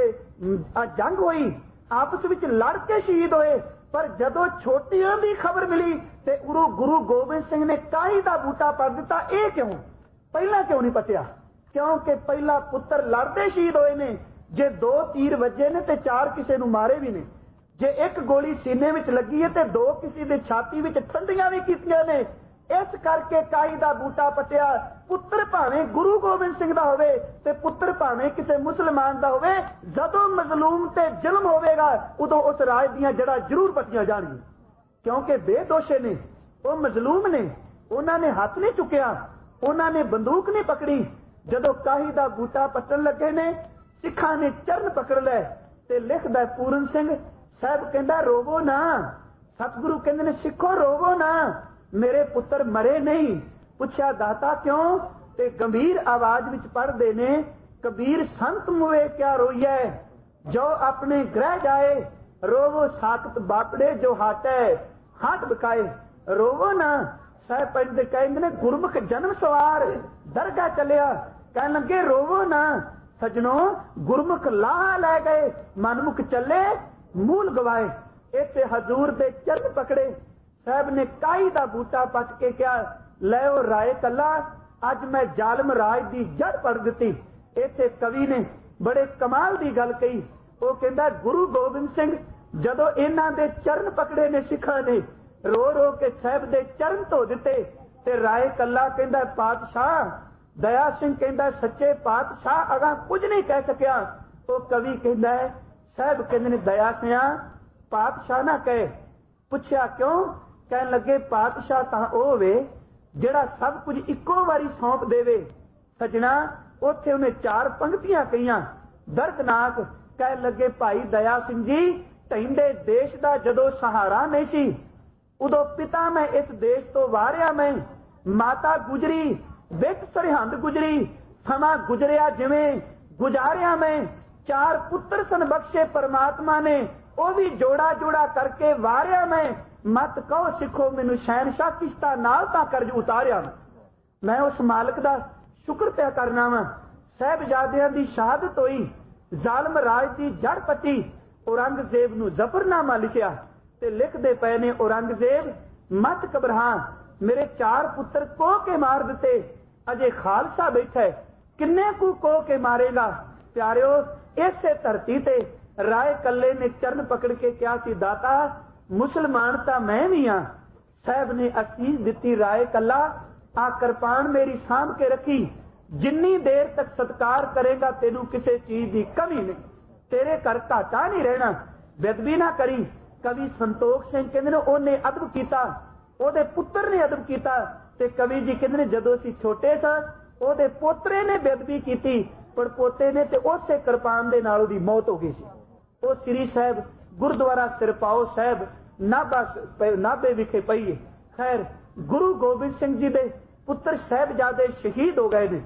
ਕਿ ਜੰਗ ਹੋਈ, ਆਪਸ ਵਿੱਚ ਲੜ ਕੇ ਸ਼ਹੀਦ ਹੋਏ। ਪਰ ਜਦੋਂ ਛੋਟੀਆਂ ਦੀ ਖਬਰ ਮਿਲੀ ਤੇ ਗੁਰੂ ਗੁਰੂ ਗੋਬਿੰਦ ਸਿੰਘ ਨੇ ਕਾਈ ਦਾ ਬੂਟਾ ਪੜ ਦਿੱਤਾ। ਇਹ ਕਿਉਂ? ਪਹਿਲਾਂ ਕਿਉਂ ਨਹੀਂ ਪਟਿਆ? ਕਿਉਂਕਿ ਪਹਿਲਾ ਪੁੱਤਰ ਲੜਦੇ ਸ਼ਹੀਦ ਹੋਏ ਨੇ। ਜੇ ਦੋ ਤੀਰ ਵੱਜੇ ਨੇ ਤੇ ਚਾਰ ਕਿਸੇ ਨੂੰ ਮਾਰੇ ਵੀ ਨੇ। ਜੇ ਇੱਕ ਗੋਲੀ ਸੀਨੇ ਵਿੱਚ ਲੱਗੀ ਹੈ ਤੇ ਦੋ ਕਿਸੇ ਦੇ ਛਾਤੀ ਵਿੱਚ ਠੰਡੀਆਂ ਵੀ ਕੀਤੀਆਂ ਨੇ। ਇਸ ਕਰਕੇ ਕਾਈ ਦਾ ਬੂਟਾ ਪਟਿਆ। ਪੁੱਤਰ ਭਾਵੇਂ ਗੁਰੂ ਗੋਬਿੰਦ ਸਿੰਘ ਦਾ ਹੋਵੇ ਤੇ ਪੁੱਤਰ ਭਾਵੇਂ ਕਿਸੇ ਮੁਸਲਮਾਨ ਦਾ ਹੋਵੇ, ਜਦੋਂ ਮਜ਼ਲੂਮ ਤੇ ਜ਼ੁਲਮ ਹੋਵੇਗਾ ਉਦੋਂ ਉਸ ਰਾਜ ਦੀਆਂ ਜੜ੍ਹਾਂ ਜ਼ਰੂਰ ਪੱਟੀਆਂ ਜਾਣਗੀਆਂ। ਕਿਉਂਕਿ ਬੇਦੋਸ਼ੇ ਨੇ, ਉਹ ਮਜ਼ਲੂਮ ਨੇ, ਉਹਨਾਂ ਨੇ ਹੱਥ ਨਹੀਂ ਚੁੱਕਿਆ, ਉਹਨਾਂ ਨੇ ਬੰਦੂਕ ਨਹੀਂ ਪਕੜੀ। ਜਦੋਂ ਕਾਈ ਦਾ ਬੂਟਾ ਪੱਟਣ ਲੱਗੇ ਨੇ, ਸਿੱਖਾਂ ਨੇ ਚਰਨ ਪਕੜ ਲਏ। ਤੇ ਲਿਖਦਾ ਪੂਰਨ ਸਿੰਘ ਸਾਹਿਬ ਕਹਿੰਦਾ ਰੋਵੋ ਨਾ। ਸਤਿਗੁਰੂ ਕਹਿੰਦੇ ਨੇ ਸਿੱਖੋ ਰੋਵੋ ਨਾ, ਮੇਰੇ ਪੁੱਤਰ ਮਰੇ ਨਹੀਂ। ਪੁੱਛਿਆ ਦਾਤਾ ਕਿਉਂ? ਤੇ ਗੰਭੀਰ ਆਵਾਜ਼ ਵਿੱਚ ਪੜ੍ਹਦੇ ਨੇ, ਕਬੀਰ ਸੰਤ ਮੁਏ ਕਿਆ ਰੋਈਐ, ਜੋ ਆਪਣੇ ਗ੍ਰਹਿ ਜਾਏ, ਰੋਵੋ ਸਾਖਤ ਬਾਪੜੇ ਜੋ ਹਾਟੈ, ਹਾਟ ਬਕਾਏ। ਰੋਵੋ ਨਾ। ਸਾਹਿਬ ਪੰਡ ਕਹਿੰਦੇ ਨੇ ਗੁਰਮੁਖ ਜਨਮ ਸਵਾਰ ਦਰਗਾਹ ਚੱਲਿਆ, ਕਹਿਣ ਲੱਗੇ ਰੋਵੋ ਨਾ ਸਜਣੋ, ਗੁਰਮੁਖ ਲਾਹ ਲੈ ਗਏ, ਮਨਮੁਖ ਚੱਲੇ ਮੂਲ ਗਵਾਏ। ਇੱਥੇ ਹਜ਼ੂਰ ਦੇ ਚਰਨ ਪਕੜੇ। ਸਾਹਿਬ ਨੇ ਕਾਈ ਦਾ ਬੂਟਾ ਪੱਟ ਕੇ ਕਿਹਾ, ਲੈ ਉਹ ਰਾਏ ਕੱਲਾ, ਅੱਜ ਮੈਂ ਜ਼ਾਲਮ ਰਾਜ ਦੀ ਜੜ ਪੜ ਦਿੱਤੀ। ਇੱਥੇ ਕਵੀ ਨੇ ਬੜੇ ਕਮਾਲ ਦੀ ਗੱਲ ਕਹੀ। ਉਹ ਕਹਿੰਦਾ ਗੁਰੂ ਗੋਬਿੰਦ ਸਿੰਘ ਜਦੋਂ ਇਹਨਾਂ ਦੇ ਚਰਨ ਪਕੜੇ ਨੇ ਸਿੱਖਾਂ ਨੇ, ਰੋ ਰੋ ਕੇ ਸਾਹਿਬ ਦੇ ਚਰਨ ਧੋ ਦਿੱਤੇ। ਤੇ ਰਾਏ ਕੱਲਾ ਕਹਿੰਦਾ ਪਾਤਸ਼ਾਹ, ਦਇਆ ਸਿੰਘ ਕਹਿੰਦਾ ਸੱਚੇ ਪਾਤਸ਼ਾਹ ਅਗਾ ਕੁਝ ਨਹੀਂ ਕਹਿ ਸਕਿਆ। ਉਹ ਕਵੀ ਕਹਿੰਦਾ ਸਾਹਿਬ ਕਹਿੰਦੇ ਨੇ ਦਇਆ ਸਿਆ ਪਾਤਸ਼ਾਹ ਨਾ ਕਹੇ। ਪੁੱਛਿਆ ਕਿਉਂ? ਕਹਿਣ ਲੱਗੇ ਪਾਤਸ਼ਾਹ ਤਾਂ ਉਹ ਹੋਵੇ ਜਿਹੜਾ ਸਭ ਕੁਝ ਇੱਕੋ ਵਾਰੀ ਸੌਂਪ ਦੇਵੇ। ਸਜਣਾ ਉੱਥੇ ਉਹਨੇ ਚਾਰ ਪੰਕਤੀਆਂ ਕਹੀਆਂ ਦਰਦਨਾਕ। ਕਹਿਣ ਲੱਗੇ ਭਾਈ ਦਇਆ ਸਿੰਘ ਜੀ, ਢਹਿੰਦੇ ਦੇਸ਼ ਦਾ ਜਦੋਂ ਸਹਾਰਾ ਨਹੀਂ ਸੀ, ਉਦੋਂ ਪਿਤਾ ਮੈਂ ਇਸ ਦੇਸ਼ ਤੋਂ ਵਾਰਿਆ, ਮੈਂ ਮਾਤਾ ਗੁਜਰੀ, ਵਿੱਚ ਸਰਹੰਦ ਗੁਜਰੀ, ਸਮਾਂ ਗੁਜਰਿਆ ਜਿਵੇਂ ਗੁਜ਼ਾਰਿਆ ਮੈਂ। ਚਾਰ ਪੁੱਤਰ ਸਨ ਬਖਸ਼ੇ ਪਰਮਾਤਮਾ ਨੇ, ਉਹ ਵੀ ਜੋੜਾ ਜੋੜਾ ਕਰਕੇ ਵਾਰਿਆ ਮੈਂ। ਮਤ ਕਹੋ ਸਿੱਖੋ ਮੈਨੂੰ ਸ਼ਹਿਨਸ਼ਾਹ ਕਿਸ਼ਤਾ ਨਾਲ ਤਾਂ ਕਰਜ਼ ਉਤਾਰਿਆ। ਮੈਂ ਉਸ ਮਾਲਕ ਦਾ ਸ਼ੁਕਰ ਪਿਆ ਕਰਨਾ ਵਾ। ਸਾਹਿਬਜ਼ਾਦਿਆਂ ਦੀ ਸ਼ਹਾਦਤ ਹੋਈ, ਜ਼ਾਲਮ ਰਾਜ ਦੀ ਜੜ ਪੱਟੀ। ਔਰੰਗਜ਼ੇਬ ਨੂੰ ਜ਼ਫਰਨਾਮਾ ਲਿਖਿਆ ਤੇ ਲਿਖਦੇ ਪਏ ਨੇ, ਔਰੰਗਜ਼ੇਬ ਮਤ ਘਬਰਾ, ਮੇਰੇ ਚਾਰ ਪੁੱਤਰ ਕੋਹ ਕੇ ਮਾਰ ਦਿੱਤੇ, ਅਜੇ ਖਾਲਸਾ ਬੈਠਾ ਹੈ, ਕਿੰਨੇ ਕੁ ਕੋਹ ਕੇ ਮਾਰੇਗਾ। ਪਿਆਰਿਓ, ਇਸੇ ਧਰਤੀ ਤੇ ਰਾਏ ਕੱਲੇ ਨੇ ਚਰਨ ਪਕੜ ਕੇ ਕਿਹਾ ਸੀ, ਦਾਤਾ ਮੁਸਲਮਾਨ ਤਾਂ ਮੈਂ ਵੀ ਹਾਂ। ਸਾਹਿਬ ਨੇ ਅਸੀਸ ਦਿੱਤੀ, ਰਾਏ ਕੱਲਾ ਆ ਕਿਰਪਾਨ ਮੇਰੀ ਸਾਂਭ ਕੇ ਰੱਖੀ, ਜਿੰਨੀ ਦੇਰ ਤੱਕ ਸਤਕਾਰ ਕਰੇਗਾ ਤੈਨੂੰ ਕਿਸੇ ਚੀਜ਼ ਦੀ ਕਮੀ ਨਹੀਂ, ਤੇਰੇ ਘਰ ਘਾਟਾ ਨਹੀਂ ਰਹਿਣਾ, ਬੇਅਦਬੀ ਨਾ ਕਰੀ। ਕਵੀ ਸੰਤੋਖ ਸਿੰਘ ਕਹਿੰਦੇ ਨੇ ਉਹਨੇ ਅਦਬ ਕੀਤਾ, ਉਹਦੇ ਪੁੱਤਰ ਨੇ ਅਦਬ ਕੀਤਾ। ਤੇ ਕਵੀ ਜੀ ਕਹਿੰਦੇ ਨੇ ਜਦੋਂ ਅਸੀਂ ਛੋਟੇ ਸਾਂ ਉਹਦੇ ਪੋਤਰੇ ਨੇ ਬੇਅਦਬੀ ਕੀਤੀ, ਪਰ ਪੋਤੇ ਨੇ ਤੇ ਉਸੇ ਕਿਰਪਾਨ ਦੇ ਨਾਲ ਉਹਦੀ ਮੌਤ ਹੋ ਗਈ ਸੀ। ਉਹ ਸ੍ਰੀ ਸਾਹਿਬ ਗੁਰਦੁਆਰਾ ਸਿਰਪਾਓ ਸਾਹਿਬ ਨਾਭਾ ਨਾਭੇ ਵਿਖੇ ਪਈ ਹੈ। ਖੈਰ, ਗੁਰੂ ਗੋਬਿੰਦ ਸਿੰਘ ਜੀ ਦੇ ਪੁੱਤਰ ਸਾਹਿਬਜ਼ਾਦੇ ਸ਼ਹੀਦ ਹੋ ਗਏ ਨੇ।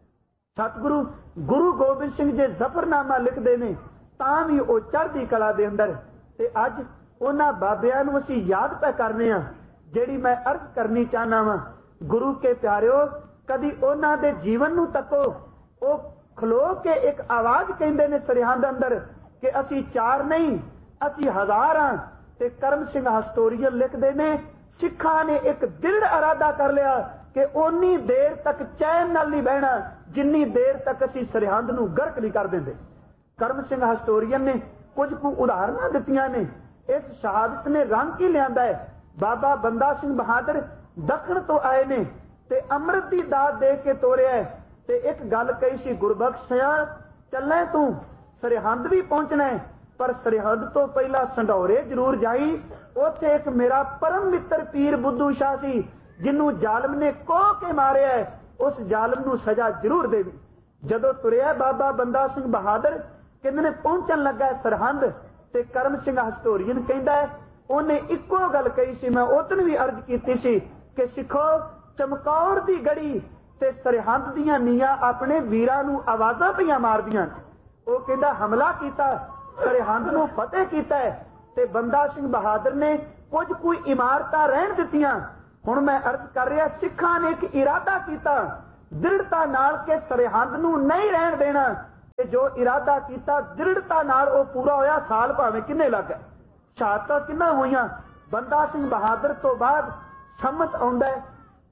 ਸਤਿਗੁਰੂ ਗੁਰੂ ਗੋਬਿੰਦ ਸਿੰਘ ਜੀ ਜ਼ਫਰਨਾਮਾ ਲਿਖਦੇ ਨੇ ਤਾਂ ਵੀ ਉਹ ਚੜ੍ਹਦੀ ਕਲਾ ਦੇ ਅੰਦਰ। ਤੇ ਅੱਜ ਉਹਨਾਂ ਬਾਬਿਆਂ ਨੂੰ ਅਸੀਂ ਯਾਦ ਪੈ ਕਰਨੇ ਆ, ਜਿਹੜੀ ਮੈਂ ਅਰਜ਼ ਕਰਨੀ ਚਾਹਨਾ ਵਾਂ। ਗੁਰੂ ਕੇ ਪਿਆਰਿਓ, ਕਦੀ ਉਹਨਾਂ ਦੇ ਜੀਵਨ ਨੂੰ ਤੱਕੋ। ਉਹ ਖਲੋ ਕੇ ਇੱਕ ਆਵਾਜ਼ ਕਹਿੰਦੇ ਨੇ ਸਰਹੰਦ ਅੰਦਰ ਕਿ ਅਸੀਂ ਚਾਰ ਨਹੀਂ, ਅਸੀਂ ਹਜ਼ਾਰ ਹਾਂ। ਤੇ ਕਰਮ ਸਿੰਘ ਹਿਸਟੋਰੀਅਨ ਲਿਖਦੇ ਨੇ, ਸਿੱਖਾਂ ਨੇ ਇੱਕ ਦ੍ਰਿੜ ਇਰਾਦਾ ਕਰ ਲਿਆ ਕਿ ਓਨੀ ਦੇਰ ਤੱਕ ਚੈਨ ਨਾਲ ਨਹੀਂ ਬਹਿਣਾ ਜਿੰਨੀ ਦੇਰ ਤੱਕ ਅਸੀਂ ਸਰਹੰਦ ਨੂੰ ਗਰਕ ਨਹੀਂ ਕਰ ਦਿੰਦੇ। ਕਰਮ ਸਿੰਘ ਹਿਸਟੋਰੀਅਨ ਨੇ ਕੁਝ ਕੁ ਉਦਾਹਰਨਾਂ ਦਿੱਤੀਆਂ ਨੇ। ਇਸ ਸ਼ਹਾਦਤ ਨੇ ਰੰਗ ਕੀ ਲਿਆਂਦਾ ਹੈ। ਬਾਬਾ ਬੰਦਾ ਸਿੰਘ ਬਹਾਦਰ ਦੱਖਣ ਤੋਂ ਆਏ ਨੇ ਤੇ ਅੰਮ੍ਰਿਤ ਦੀ ਦਾਤ ਦੇ ਕੇ ਤੋਰਿਆ। ਤੇ ਇੱਕ ਗੱਲ ਕਹੀ ਸੀ, ਗੁਰਬਖਸ਼ ਸਿਆ ਚੱਲੇ ਤੂੰ, ਸਰਹੰਦ ਵੀ ਪਹੁੰਚਣਾ ਹੈ, ਪਰ ਸਰਹੰਦ ਤੋਂ ਪਹਿਲਾਂ ਸੰਢੌਰੇ ਜ਼ਰੂਰ ਜਾਈ। ਉੱਥੇ ਇੱਕ ਮੇਰਾ ਪਰਮ ਮਿੱਤਰ ਪੀਰ ਬੁੱਧੂ ਸ਼ਾਹ ਸੀ, ਜਿਹਨੂੰ ਜ਼ਾਲਮ ਨੇ ਕੋਹ ਕੇ ਮਾਰਿਆ, ਉਸ ਜ਼ਾਲਮ ਨੂੰ ਸਜ਼ਾ ਜ਼ਰੂਰ ਦੇਵੀ। ਜਦੋਂ ਤੁਰਿਆ ਬਾਬਾ ਬੰਦਾ ਸਿੰਘ ਬਹਾਦਰ ਕਹਿੰਦੇ ਨੇ ਪਹੁੰਚਣ ਲੱਗਾ ਸਰਹੰਦ, ਤੇ ਕਰਮ ਸਿੰਘ ਹਿਸਟੋਰੀਅਨ ਕਹਿੰਦਾ ਉਹਨੇ ਇੱਕੋ ਗੱਲ ਕਹੀ ਸੀ, ਮੈਂ ਉਦੋਂ ਵੀ ਅਰਜ਼ ਕੀਤੀ ਸੀ ਕਿ ਸਿੱਖੋ, ਚਮਕੌਰ ਦੀ ਗੜੀ ਤੇ ਸਰਹੰਦ ਦੀਆਂ ਨੀਆਂ ਆਪਣੇ ਵੀਰਾਂ ਨੂੰ ਆਵਾਜ਼ਾਂ ਪਈਆਂ ਮਾਰਦੀਆਂ। ਉਹ ਕਹਿੰਦਾ ਹਮਲਾ ਕੀਤਾ, ਸਰਹੰਦ ਨੂੰ ਫਤਿਹ ਕੀਤਾ ਤੇ ਬੰਦਾ ਸਿੰਘ ਬਹਾਦਰ ਨੇ ਕੁਝ ਕੋਈ ਇਮਾਰਤਾਂ ਰਹਿਣ ਦਿੱਤੀਆਂ। ਹੁਣ ਮੈਂ ਅਰਜ਼ ਕਰ ਰਿਹਾ, ਸਿੱਖਾਂ ਨੇ ਇੱਕ ਇਰਾਦਾ ਕੀਤਾ ਦ੍ਰਿੜਤਾ ਨਾਲ ਕਿ ਸਰਹੰਦ ਨੂੰ ਨਹੀਂ ਰਹਿਣ ਦੇਣਾ, ਤੇ ਜੋ ਇਰਾਦਾ ਕੀਤਾ ਦ੍ਰਿੜਤਾ ਨਾਲ ਉਹ ਪੂਰਾ ਹੋਇਆ। ਸਾਲ ਭਾਵੇਂ ਕਿੰਨੇ ਲੱਗ ਗਏ, ਸ਼ਹਾਦਤਾਂ ਕਿੰਨਾ ਹੋਈਆਂ। ਬੰਦਾ ਸਿੰਘ ਬਹਾਦਰ ਤੋਂ ਬਾਅਦ ਸੰਮਤ ਆਉਂਦਾ ਹੈ